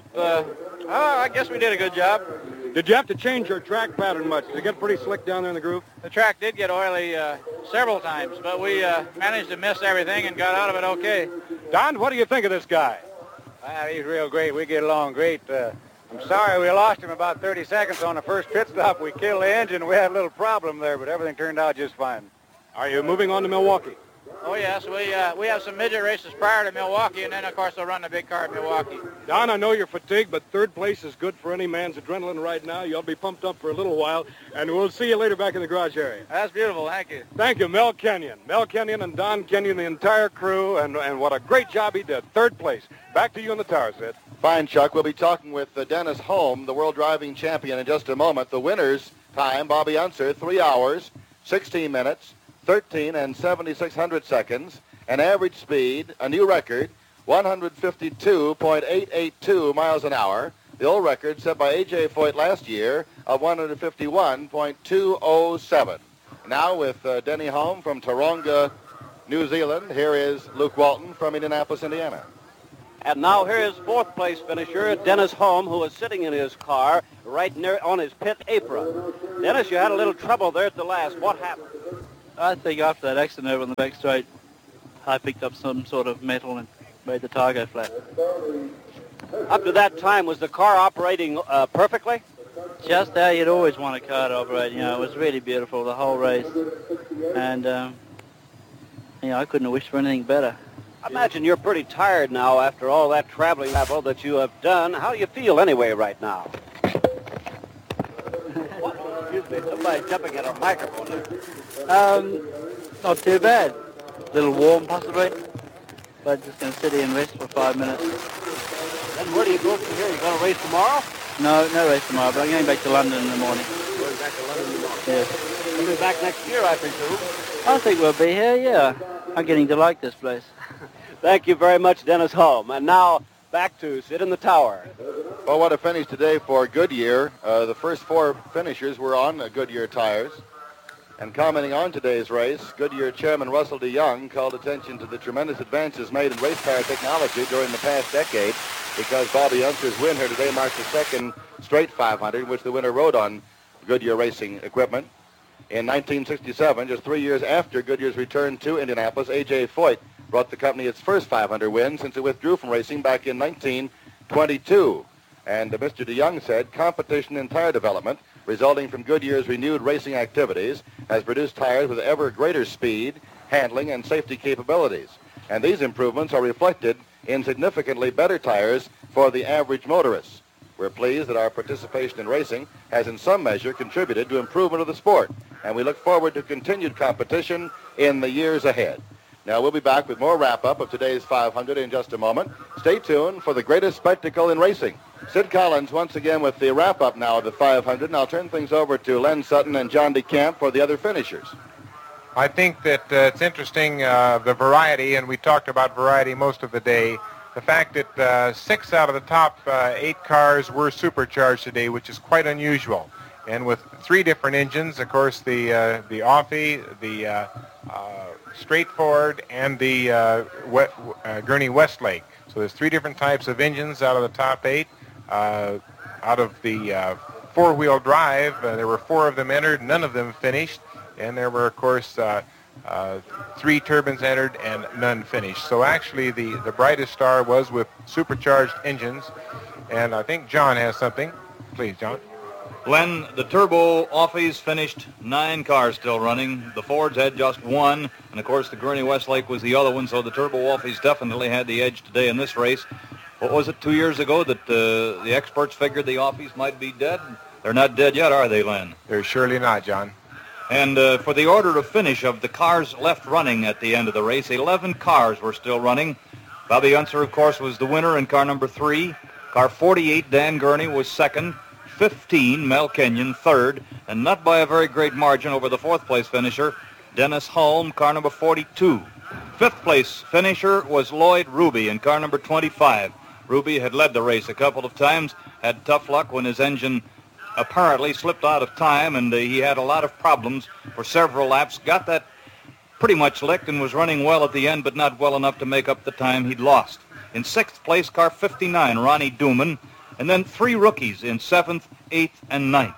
I guess we did a good job. Did you have to change your track pattern much? Did it get pretty slick down there in the groove? The track did get oily several times, but we managed to miss everything and got out of it okay. Don, what do you think of this guy? He's real great. We get along great. I'm sorry we lost him about 30 seconds on the first pit stop. We killed the engine. We had a little problem there, but everything turned out just fine. Are you moving on to Milwaukee? Oh, yes. We have some midget races prior to Milwaukee, and then, of course, they'll run the big car at Milwaukee. Don, I know you're fatigued, but third place is good for any man's adrenaline right now. You'll be pumped up for a little while, and we'll see you later back in the garage area. That's beautiful. Thank you. Thank you, Mel Kenyon. Mel Kenyon and Don Kenyon, the entire crew, and what a great job he did. Third place. Back to you in the tower, Sid. Fine, Chuck. We'll be talking with Dennis Holm, the world driving champion, in just a moment. The winner's time, Bobby Unser, 3 hours, 16 minutes, 13 and 7600 seconds. An average speed, a new record, 152.882 miles an hour. The old record set by A.J. Foyt last year of 151.207. Now with Denny Holm from Taronga, New Zealand, here is Luke Walton from Indianapolis, Indiana. And now here is fourth place finisher Dennis Holm, who is sitting in his car right near on his pit apron. Dennis, you had a little trouble there at the last. What happened? I think after that accident over on the back straight, I picked up some sort of metal and made the tire go flat. Up to that time, was the car operating perfectly? Just how you'd always want a car to operate. You know, it was really beautiful, the whole race. And, you know, I couldn't have wished for anything better. I imagine you're pretty tired now after all that traveling that you have done. How do you feel anyway right now? Excuse me, somebody jumping at our microphone there. Not too bad. A little warm, possibly. But just going to sit here and rest for 5 minutes. Then where do you go from here? You going to race tomorrow? No race tomorrow, but I'm going back to London in the morning. Going back to London in the morning? Yes. You'll be back next year, I presume. I think we'll be here, yeah. I'm getting to like this place. Thank you very much, Dennis Holm. And now, back to Sid in the Tower. Well, what a finish today for Goodyear. The first 4 finishers were on Goodyear tires. And commenting on today's race, Goodyear Chairman Russell DeYoung called attention to the tremendous advances made in race car technology during the past decade, because Bobby Unser's win here today marks the second straight 500 in which the winner rode on Goodyear racing equipment. In 1967, just 3 years after Goodyear's return to Indianapolis, A.J. Foyt brought the company its first 500 win since it withdrew from racing back in 1922. And Mr. DeYoung said competition in tire development resulting from Goodyear's renewed racing activities has produced tires with ever greater speed, handling, and safety capabilities. And these improvements are reflected in significantly better tires for the average motorist. We're pleased that our participation in racing has in some measure contributed to improvement of the sport, and we look forward to continued competition in the years ahead. Now, we'll be back with more wrap-up of today's 500 in just a moment. Stay tuned for the greatest spectacle in racing. Sid Collins once again with the wrap-up now of the 500, and I'll turn things over to Len Sutton and John DeCamp for the other finishers. I think that it's interesting, the variety, and we talked about variety most of the day. The fact that 6 out of the top 8 cars were supercharged today, which is quite unusual. And with 3 different engines, of course, the Offie, the Straightforward, and the Gurney Westlake. So there's 3 different types of engines out of the top 8. Out of the 4-wheel drive, there were 4 of them entered, none of them finished. And there were, of course, 3 turbines entered and none finished. So actually the brightest star was with supercharged engines. And I think John has something. Please, John. Len, the turbo Offies finished 9 cars still running. The Fords had just 1. And, of course, the Gurney Westlake was the other one. So the turbo Offies definitely had the edge today in this race. What was it, 2 years ago that the experts figured the Offies might be dead? They're not dead yet, are they, Len? They're surely not, John. And for the order of finish of the cars left running at the end of the race, 11 cars were still running. Bobby Unser, of course, was the winner in car number 3. Car 48, Dan Gurney, was second. 15, Mel Kenyon, third. And not by a very great margin over the 4th place finisher, Dennis Holm, car number 42. 5th place finisher was Lloyd Ruby in car number 25. Ruby had led the race a couple of times, had tough luck when his engine apparently slipped out of time, and he had a lot of problems for several laps. Got that pretty much licked and was running well at the end, but not well enough to make up the time he'd lost. In 6th place, car 59, Ronnie Dooman, and then 3 rookies in 7th, 8th, and 9th.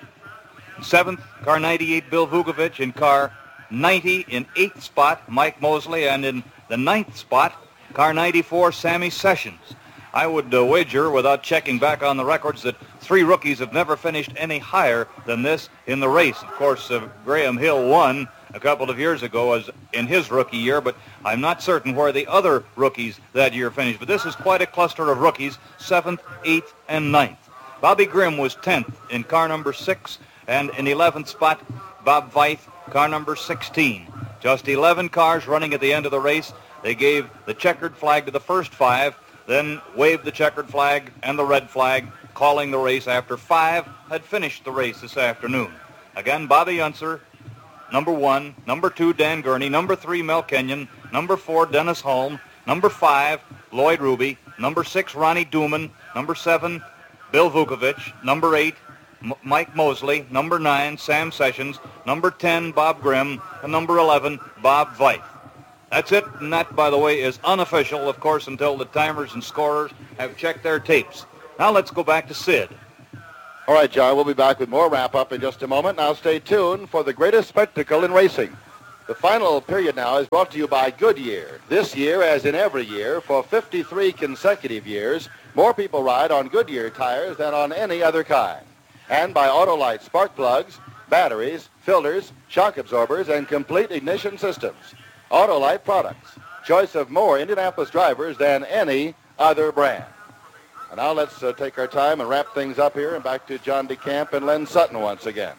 7th, car 98, Bill Vukovich. In car 90, in 8th spot, Mike Mosley, and in the 9th spot, car 94, Sammy Sessions. I would wager, without checking back on the records, that 3 rookies have never finished any higher than this in the race. Of course, Graham Hill won a couple of years ago as in his rookie year, but I'm not certain where the other rookies that year finished. But this is quite a cluster of rookies, 7th, 8th, and 9th. Bobby Grimm was 10th in car number 6, and in 11th spot, Bob Veith, car number 16. Just 11 cars running at the end of the race. They gave the checkered flag to the first 5, then waved the checkered flag and the red flag, calling the race after 5 had finished the race this afternoon. Again, Bobby Unser, number 1, number 2, Dan Gurney, number 3, Mel Kenyon, number 4, Dennis Holm, number 5, Lloyd Ruby, number 6, Ronnie Duman, number 7, Bill Vukovich, number 8, Mike Mosley, number 9, Sam Sessions, number 10, Bob Grimm, and number 11, Bob Veith. That's it, and that, by the way, is unofficial, of course, until the timers and scorers have checked their tapes. Now let's go back to Sid. All right, John, we'll be back with more wrap-up in just a moment. Now stay tuned for the greatest spectacle in racing. The final period now is brought to you by Goodyear. This year, as in every year, for 53 consecutive years, more people ride on Goodyear tires than on any other kind. And by Autolite spark plugs, batteries, filters, shock absorbers, and complete ignition systems. Autolite products, choice of more Indianapolis drivers than any other brand. And now let's take our time and wrap things up here and back to John DeCamp and Len Sutton once again.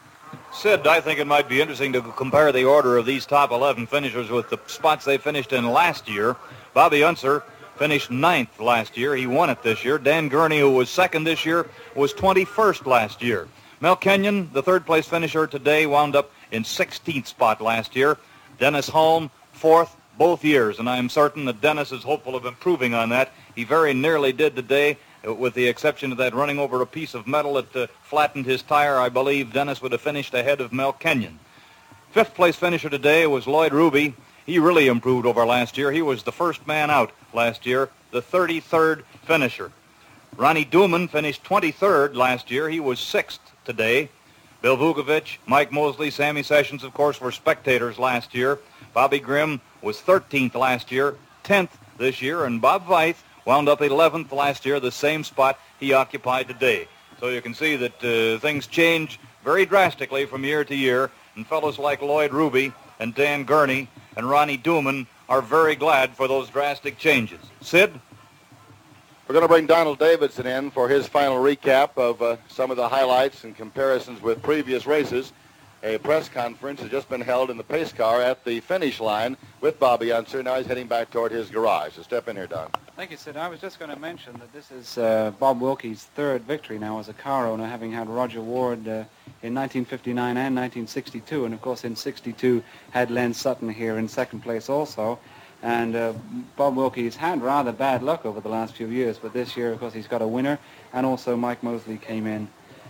Sid, I think it might be interesting to compare the order of these top 11 finishers with the spots they finished in last year. Bobby Unser finished 9th last year. He won it this year. Dan Gurney, who was 2nd this year, was 21st last year. Mel Kenyon, the 3rd-place finisher today, wound up in 16th spot last year. Dennis Holm, 4th, both years, and I am certain that Dennis is hopeful of improving on that. He very nearly did today, with the exception of that running over a piece of metal that flattened his tire. I believe Dennis would have finished ahead of Mel Kenyon. 5th-place finisher today was Lloyd Ruby. He really improved over last year. He was the first man out last year, the 33rd finisher. Ronnie Duman finished 23rd last year. He was 6th today. Bill Vukovich, Mike Mosley, Sammy Sessions, of course, were spectators last year. Bobby Grimm was 13th last year, 10th this year, and Bob Veith wound up 11th last year, the same spot he occupied today. So you can see that things change very drastically from year to year, and fellows like Lloyd Ruby and Dan Gurney and Ronnie Duman are very glad for those drastic changes. Sid? We're going to bring Donald Davidson in for his final recap of some of the highlights and comparisons with previous races. A press conference has just been held in the pace car at the finish line with Bobby Unser. Now he's heading back toward his garage. So step in here, Don. Thank you, Sid. I was just going to mention that this is Bob Wilkie's 3rd victory now as a car owner, having had Roger Ward in 1959 and 1962, and of course in 62 had Len Sutton here in 2nd place also. And Bob Wilkie's had rather bad luck over the last few years, but this year, of course, he's got a winner, and also Mike Mosley came in.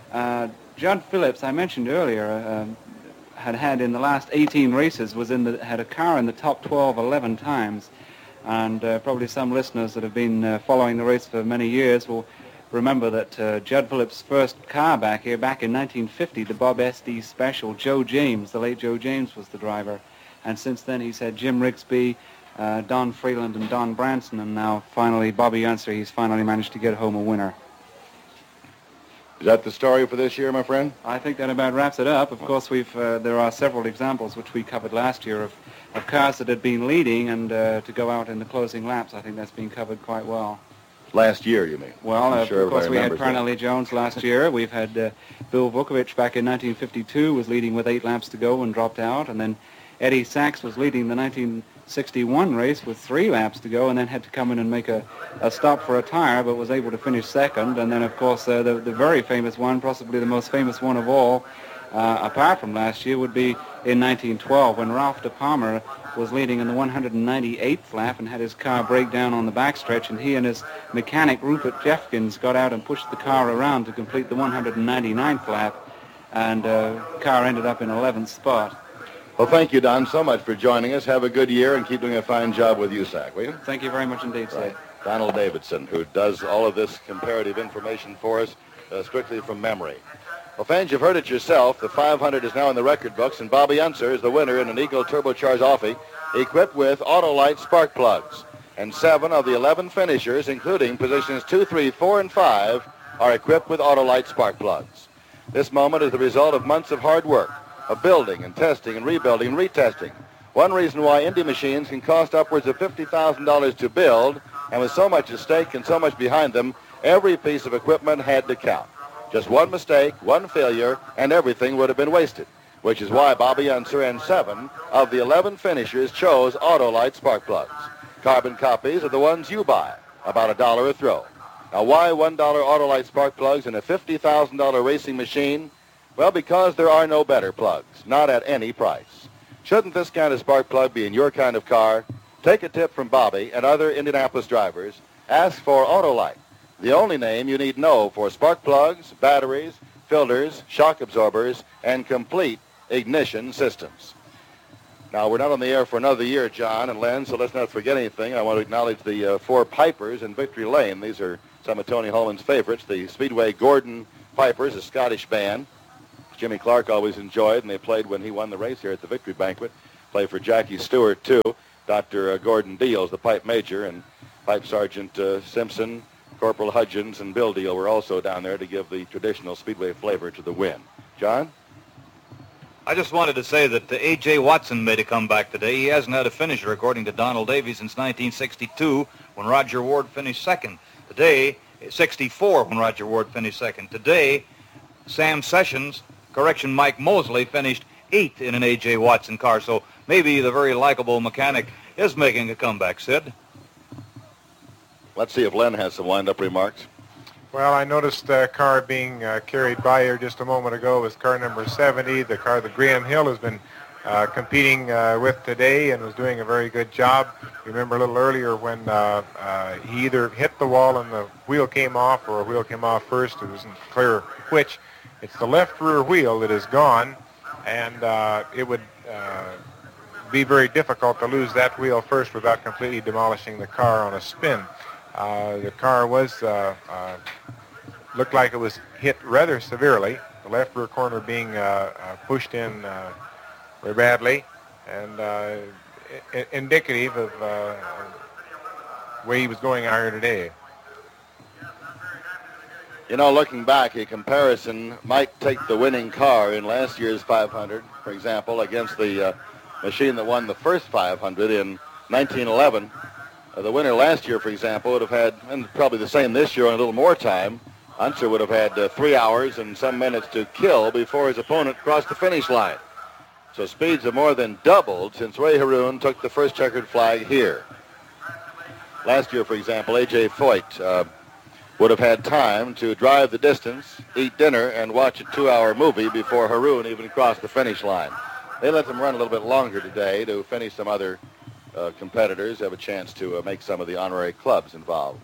Judd Phillips, I mentioned earlier, had in the last 18 races had a car in the top 12 11 times, and probably some listeners that have been following the race for many years will remember that Judd Phillips' first car back in 1950, the Bob SD Special, Joe James, the late Joe James was the driver, and since then he's had Jim Rigsby, Don Freeland, and Don Branson, and now finally Bobby Unser. He's finally managed to get home a winner. Is that the story for this year, my friend? I think that about wraps it up. Of course, there are several examples which we covered last year of cars that had been leading and to go out in the closing laps. I think that's been covered quite well. Last year, you mean? Well, of course, we had Parnelli Jones last year. We've had Bill Vukovich back in 1952, was leading with 8 laps to go and dropped out. And then Eddie Sachs was leading the 1961 race with 3 laps to go and then had to come in and make a stop for a tire, but was able to finish 2nd. And then, of course, the very famous one, possibly the most famous one of all, apart from last year, would be in 1912 when Ralph De Palma was leading in the 198th lap and had his car break down on the backstretch, and he and his mechanic Rupert Jeffkins got out and pushed the car around to complete the 199th lap, and the car ended up in 11th spot. Well, thank you, Don, so much for joining us. Have a good year and keep doing a fine job with USAC, will you? Thank you very much indeed, sir. Right. Donald Davidson, who does all of this comparative information for us strictly from memory. Well, fans, you've heard it yourself. The 500 is now in the record books, and Bobby Unser is the winner in an Eagle turbocharged Offie equipped with Autolite spark plugs. And 7 of the 11 finishers, including positions 2, 3, 4, and 5, are equipped with Autolite spark plugs. This moment is the result of months of hard work of building and testing and rebuilding and retesting. One reason why Indy machines can cost upwards of $50,000 to build, and with so much at stake and so much behind them, every piece of equipment had to count. Just one mistake, one failure, and everything would have been wasted, which is why Bobby Unser and 7 of the 11 finishers chose Autolite spark plugs. Carbon copies are the ones you buy, about $1 a throw. Now, why $1 Autolite spark plugs in a $50,000 racing machine? Well, because there are no better plugs, not at any price. Shouldn't this kind of spark plug be in your kind of car? Take a tip from Bobby and other Indianapolis drivers. Ask for Autolite, the only name you need know for spark plugs, batteries, filters, shock absorbers, and complete ignition systems. Now, we're not on the air for another year, John and Len, so let's not forget anything. I want to acknowledge the 4 Pipers in Victory Lane. These are some of Tony Holman's favorites. The Speedway Gordon Pipers, a Scottish band. Jimmy Clark always enjoyed, and they played when he won the race here at the Victory Banquet. Played for Jackie Stewart, too. Dr. Gordon Deals, the Pipe Major, and Pipe Sergeant Simpson, Corporal Hudgens, and Bill Deal were also down there to give the traditional Speedway flavor to the win. John? I just wanted to say that A.J. Watson made a comeback today. He hasn't had a finisher, according to Donald Davies, since 1962, when Roger Ward finished second. Today, 64, when Roger Ward finished second. Today, Mike Mosley finished 8th in an A.J. Watson car. So maybe the very likable mechanic is making a comeback, Sid. Let's see if Len has some wind-up remarks. Well, I noticed a car being carried by here just a moment ago. It was car number 70, the car that Graham Hill has been competing with today and was doing a very good job. You remember a little earlier when he either hit the wall and the wheel came off, or a wheel came off first. It wasn't clear which. It's the left rear wheel that is gone, and it would be very difficult to lose that wheel first without completely demolishing the car on a spin. The car was looked like it was hit rather severely, the left rear corner being pushed in very badly, and indicative of the way he was going out here today. You know, looking back, a comparison might take the winning car in last year's 500, for example, against the machine that won the first 500 in 1911. The winner last year, for example, would have had, and probably the same this year, and a little more time. Unser would have had 3 hours and some minutes to kill before his opponent crossed the finish line. So speeds have more than doubled since Ray Haroon took the first checkered flag here. Last year, for example, A.J. Foyt would have had time to drive the distance, eat dinner, and watch a 2-hour movie before Haroon even crossed the finish line. They let them run a little bit longer today to finish some other competitors, have a chance to make some of the honorary clubs involved.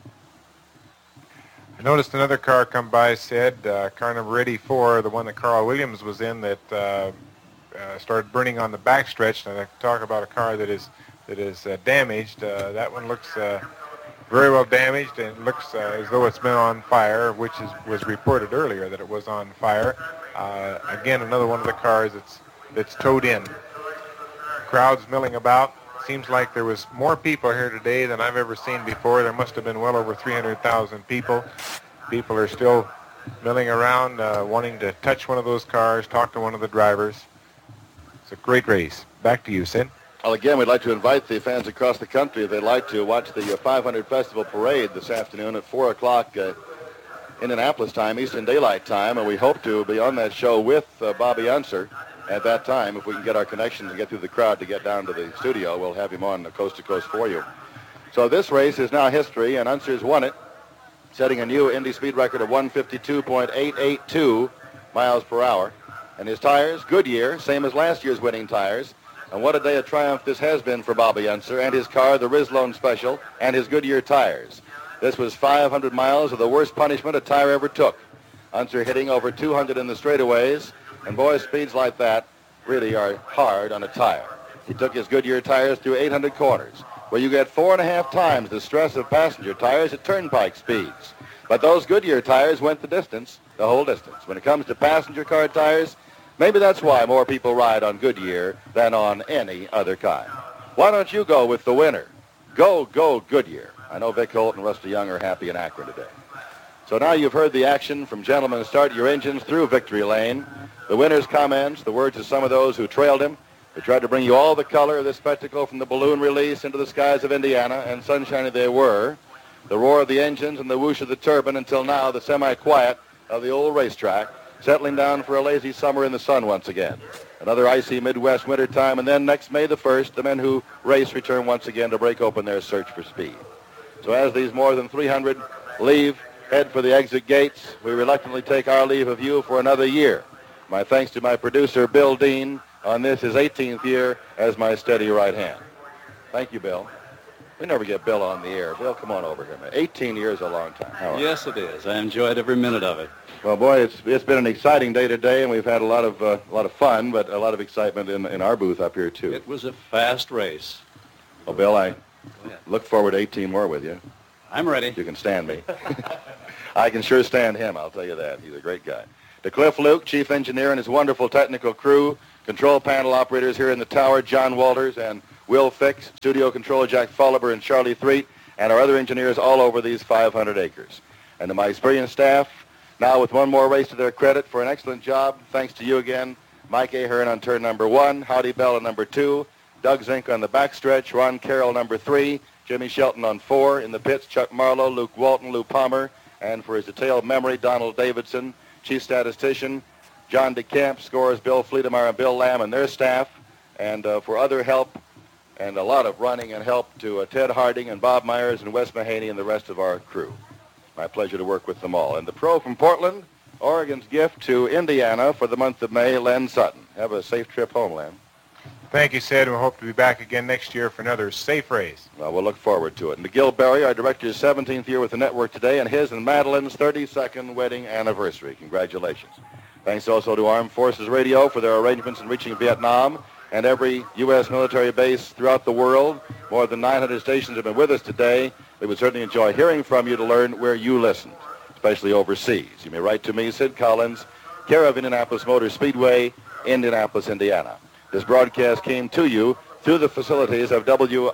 I noticed another car come by, Sid, car number 84, the one that Carl Williams was in, that started burning on the backstretch. And I talk about a car that is damaged. That one looks very well damaged, and it looks as though it's been on fire, which was reported earlier that it was on fire. Again, another one of the cars that's towed in. Crowds milling about. Seems like there was more people here today than I've ever seen before. There must have been well over 300,000 people. People are still milling around, wanting to touch one of those cars, talk to one of the drivers. It's a great race. Back to you, Sid. Well, again, we'd like to invite the fans across the country, if they'd like to, watch the 500 Festival Parade this afternoon at 4 o'clock Indianapolis time, Eastern Daylight Time, and we hope to be on that show with Bobby Unser. At that time, if we can get our connection and get through the crowd to get down to the studio, we'll have him on Coast to Coast for you. So this race is now history, and Unser's won it, setting a new Indy speed record of 152.882 miles per hour. And his tires, Goodyear, same as last year's winning tires. And what a day of triumph this has been for Bobby Unser and his car, the Rizlone Special, and his Goodyear tires. This was 500 miles of the worst punishment a tire ever took. Unser hitting over 200 in the straightaways. And boys, speeds like that really are hard on a tire. He took his Goodyear tires through 800 corners, where you get 4.5 times the stress of passenger tires at turnpike speeds. But those Goodyear tires went the distance, the whole distance. When it comes to passenger car tires, maybe that's why more people ride on Goodyear than on any other kind. Why don't you go with the winner? Go Goodyear. I know Vic Holt and Rusty Young are happy in Akron today. So now you've heard the action from Gentlemen Start Your Engines through Victory Lane. the winner's comments, the words of some of those who trailed him. We tried to bring you all the color of this spectacle from the balloon release into the skies of Indiana, and sunshiny they were. The roar of the engines and the whoosh of the turbine until now, the semi-quiet of the old racetrack, settling down for a lazy summer in the sun once again. Another icy Midwest winter time, and then next May the 1st, the men who race return once again to break open their search for speed. So as these more than 300 head for the exit gates, we reluctantly take our leave of you for another year. My thanks to my producer, Bill Dean, on this, his 18th year as my steady right hand. Thank you, Bill. We never get Bill on the air. Bill, come on over here, man. 18 years is a long time. How are you? Yes, it is. I enjoyed every minute of it. Well, boy, it's been an exciting day today, and we've had a lot of fun, but a lot of excitement in our booth up here too. It was a fast race. Well, Bill, I look forward to 18 more with you. I'm ready. You can stand me. I can sure stand him, I'll tell you that. He's a great guy. To Cliff Luke, chief engineer, and his wonderful technical crew, control panel operators here in the tower, John Walters and Will Fix, studio controller Jack Folliber and Charlie Threet, and our other engineers all over these 500 acres. And to my experienced staff, now with one more race to their credit for an excellent job, thanks to you again, Mike Ahern on turn number 1, Howdy Bell on number 2, Doug Zink on the backstretch, Ron Carroll number 3, Jimmy Shelton on 4, in the pits, Chuck Marlowe, Luke Walton, Lou Palmer, and for his detailed memory, Donald Davidson, chief statistician, John DeCamp, scores Bill Fleetemeyer and Bill Lamb and their staff, and for other help and a lot of running and help to Ted Harding and Bob Myers and Wes Mahaney and the rest of our crew. My pleasure to work with them all. And the pro from Portland, Oregon's gift to Indiana for the month of May, Len Sutton. Have a safe trip home, Len. Thank you, Sid. We'll hope to be back again next year for another safe race. Well, we'll look forward to it. And to Gil Berry, our director's 17th year with the network today, and his and Madeline's 32nd wedding anniversary. Congratulations. Thanks also to Armed Forces Radio for their arrangements in reaching Vietnam and every U.S. military base throughout the world. More than 900 stations have been with us today. We would certainly enjoy hearing from you to learn where you listened, especially overseas. You may write to me, Sid Collins, care of Indianapolis Motor Speedway, Indianapolis, Indiana. This broadcast came to you through the facilities of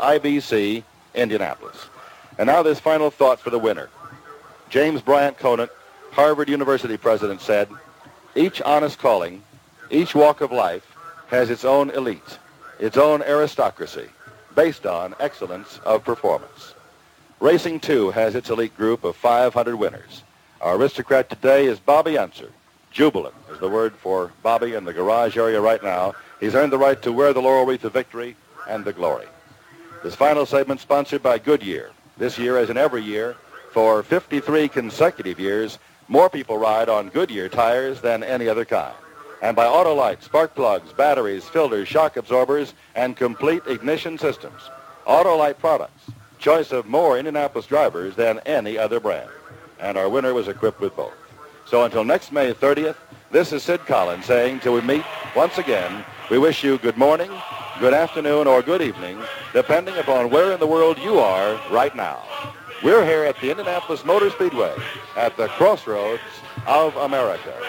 WIBC Indianapolis. And now this final thought for the winner. James Bryant Conant, Harvard University president, said, "Each honest calling, each walk of life has its own elite, its own aristocracy, based on excellence of performance. Racing, too, has its elite group of 500 winners. Our aristocrat today is Bobby Unser. Jubilant is the word for Bobby in the garage area right now. He's earned the right to wear the laurel wreath of victory and the glory." This final segment sponsored by Goodyear. This year, as in every year, for 53 consecutive years, more people ride on Goodyear tires than any other kind. And by Autolite, spark plugs, batteries, filters, shock absorbers, and complete ignition systems. Autolite products, choice of more Indianapolis drivers than any other brand. And our winner was equipped with both. So until next May 30th, this is Sid Collins saying, till we meet once again, we wish you good morning, good afternoon, or good evening, depending upon where in the world you are right now. We're here at the Indianapolis Motor Speedway at the crossroads of America.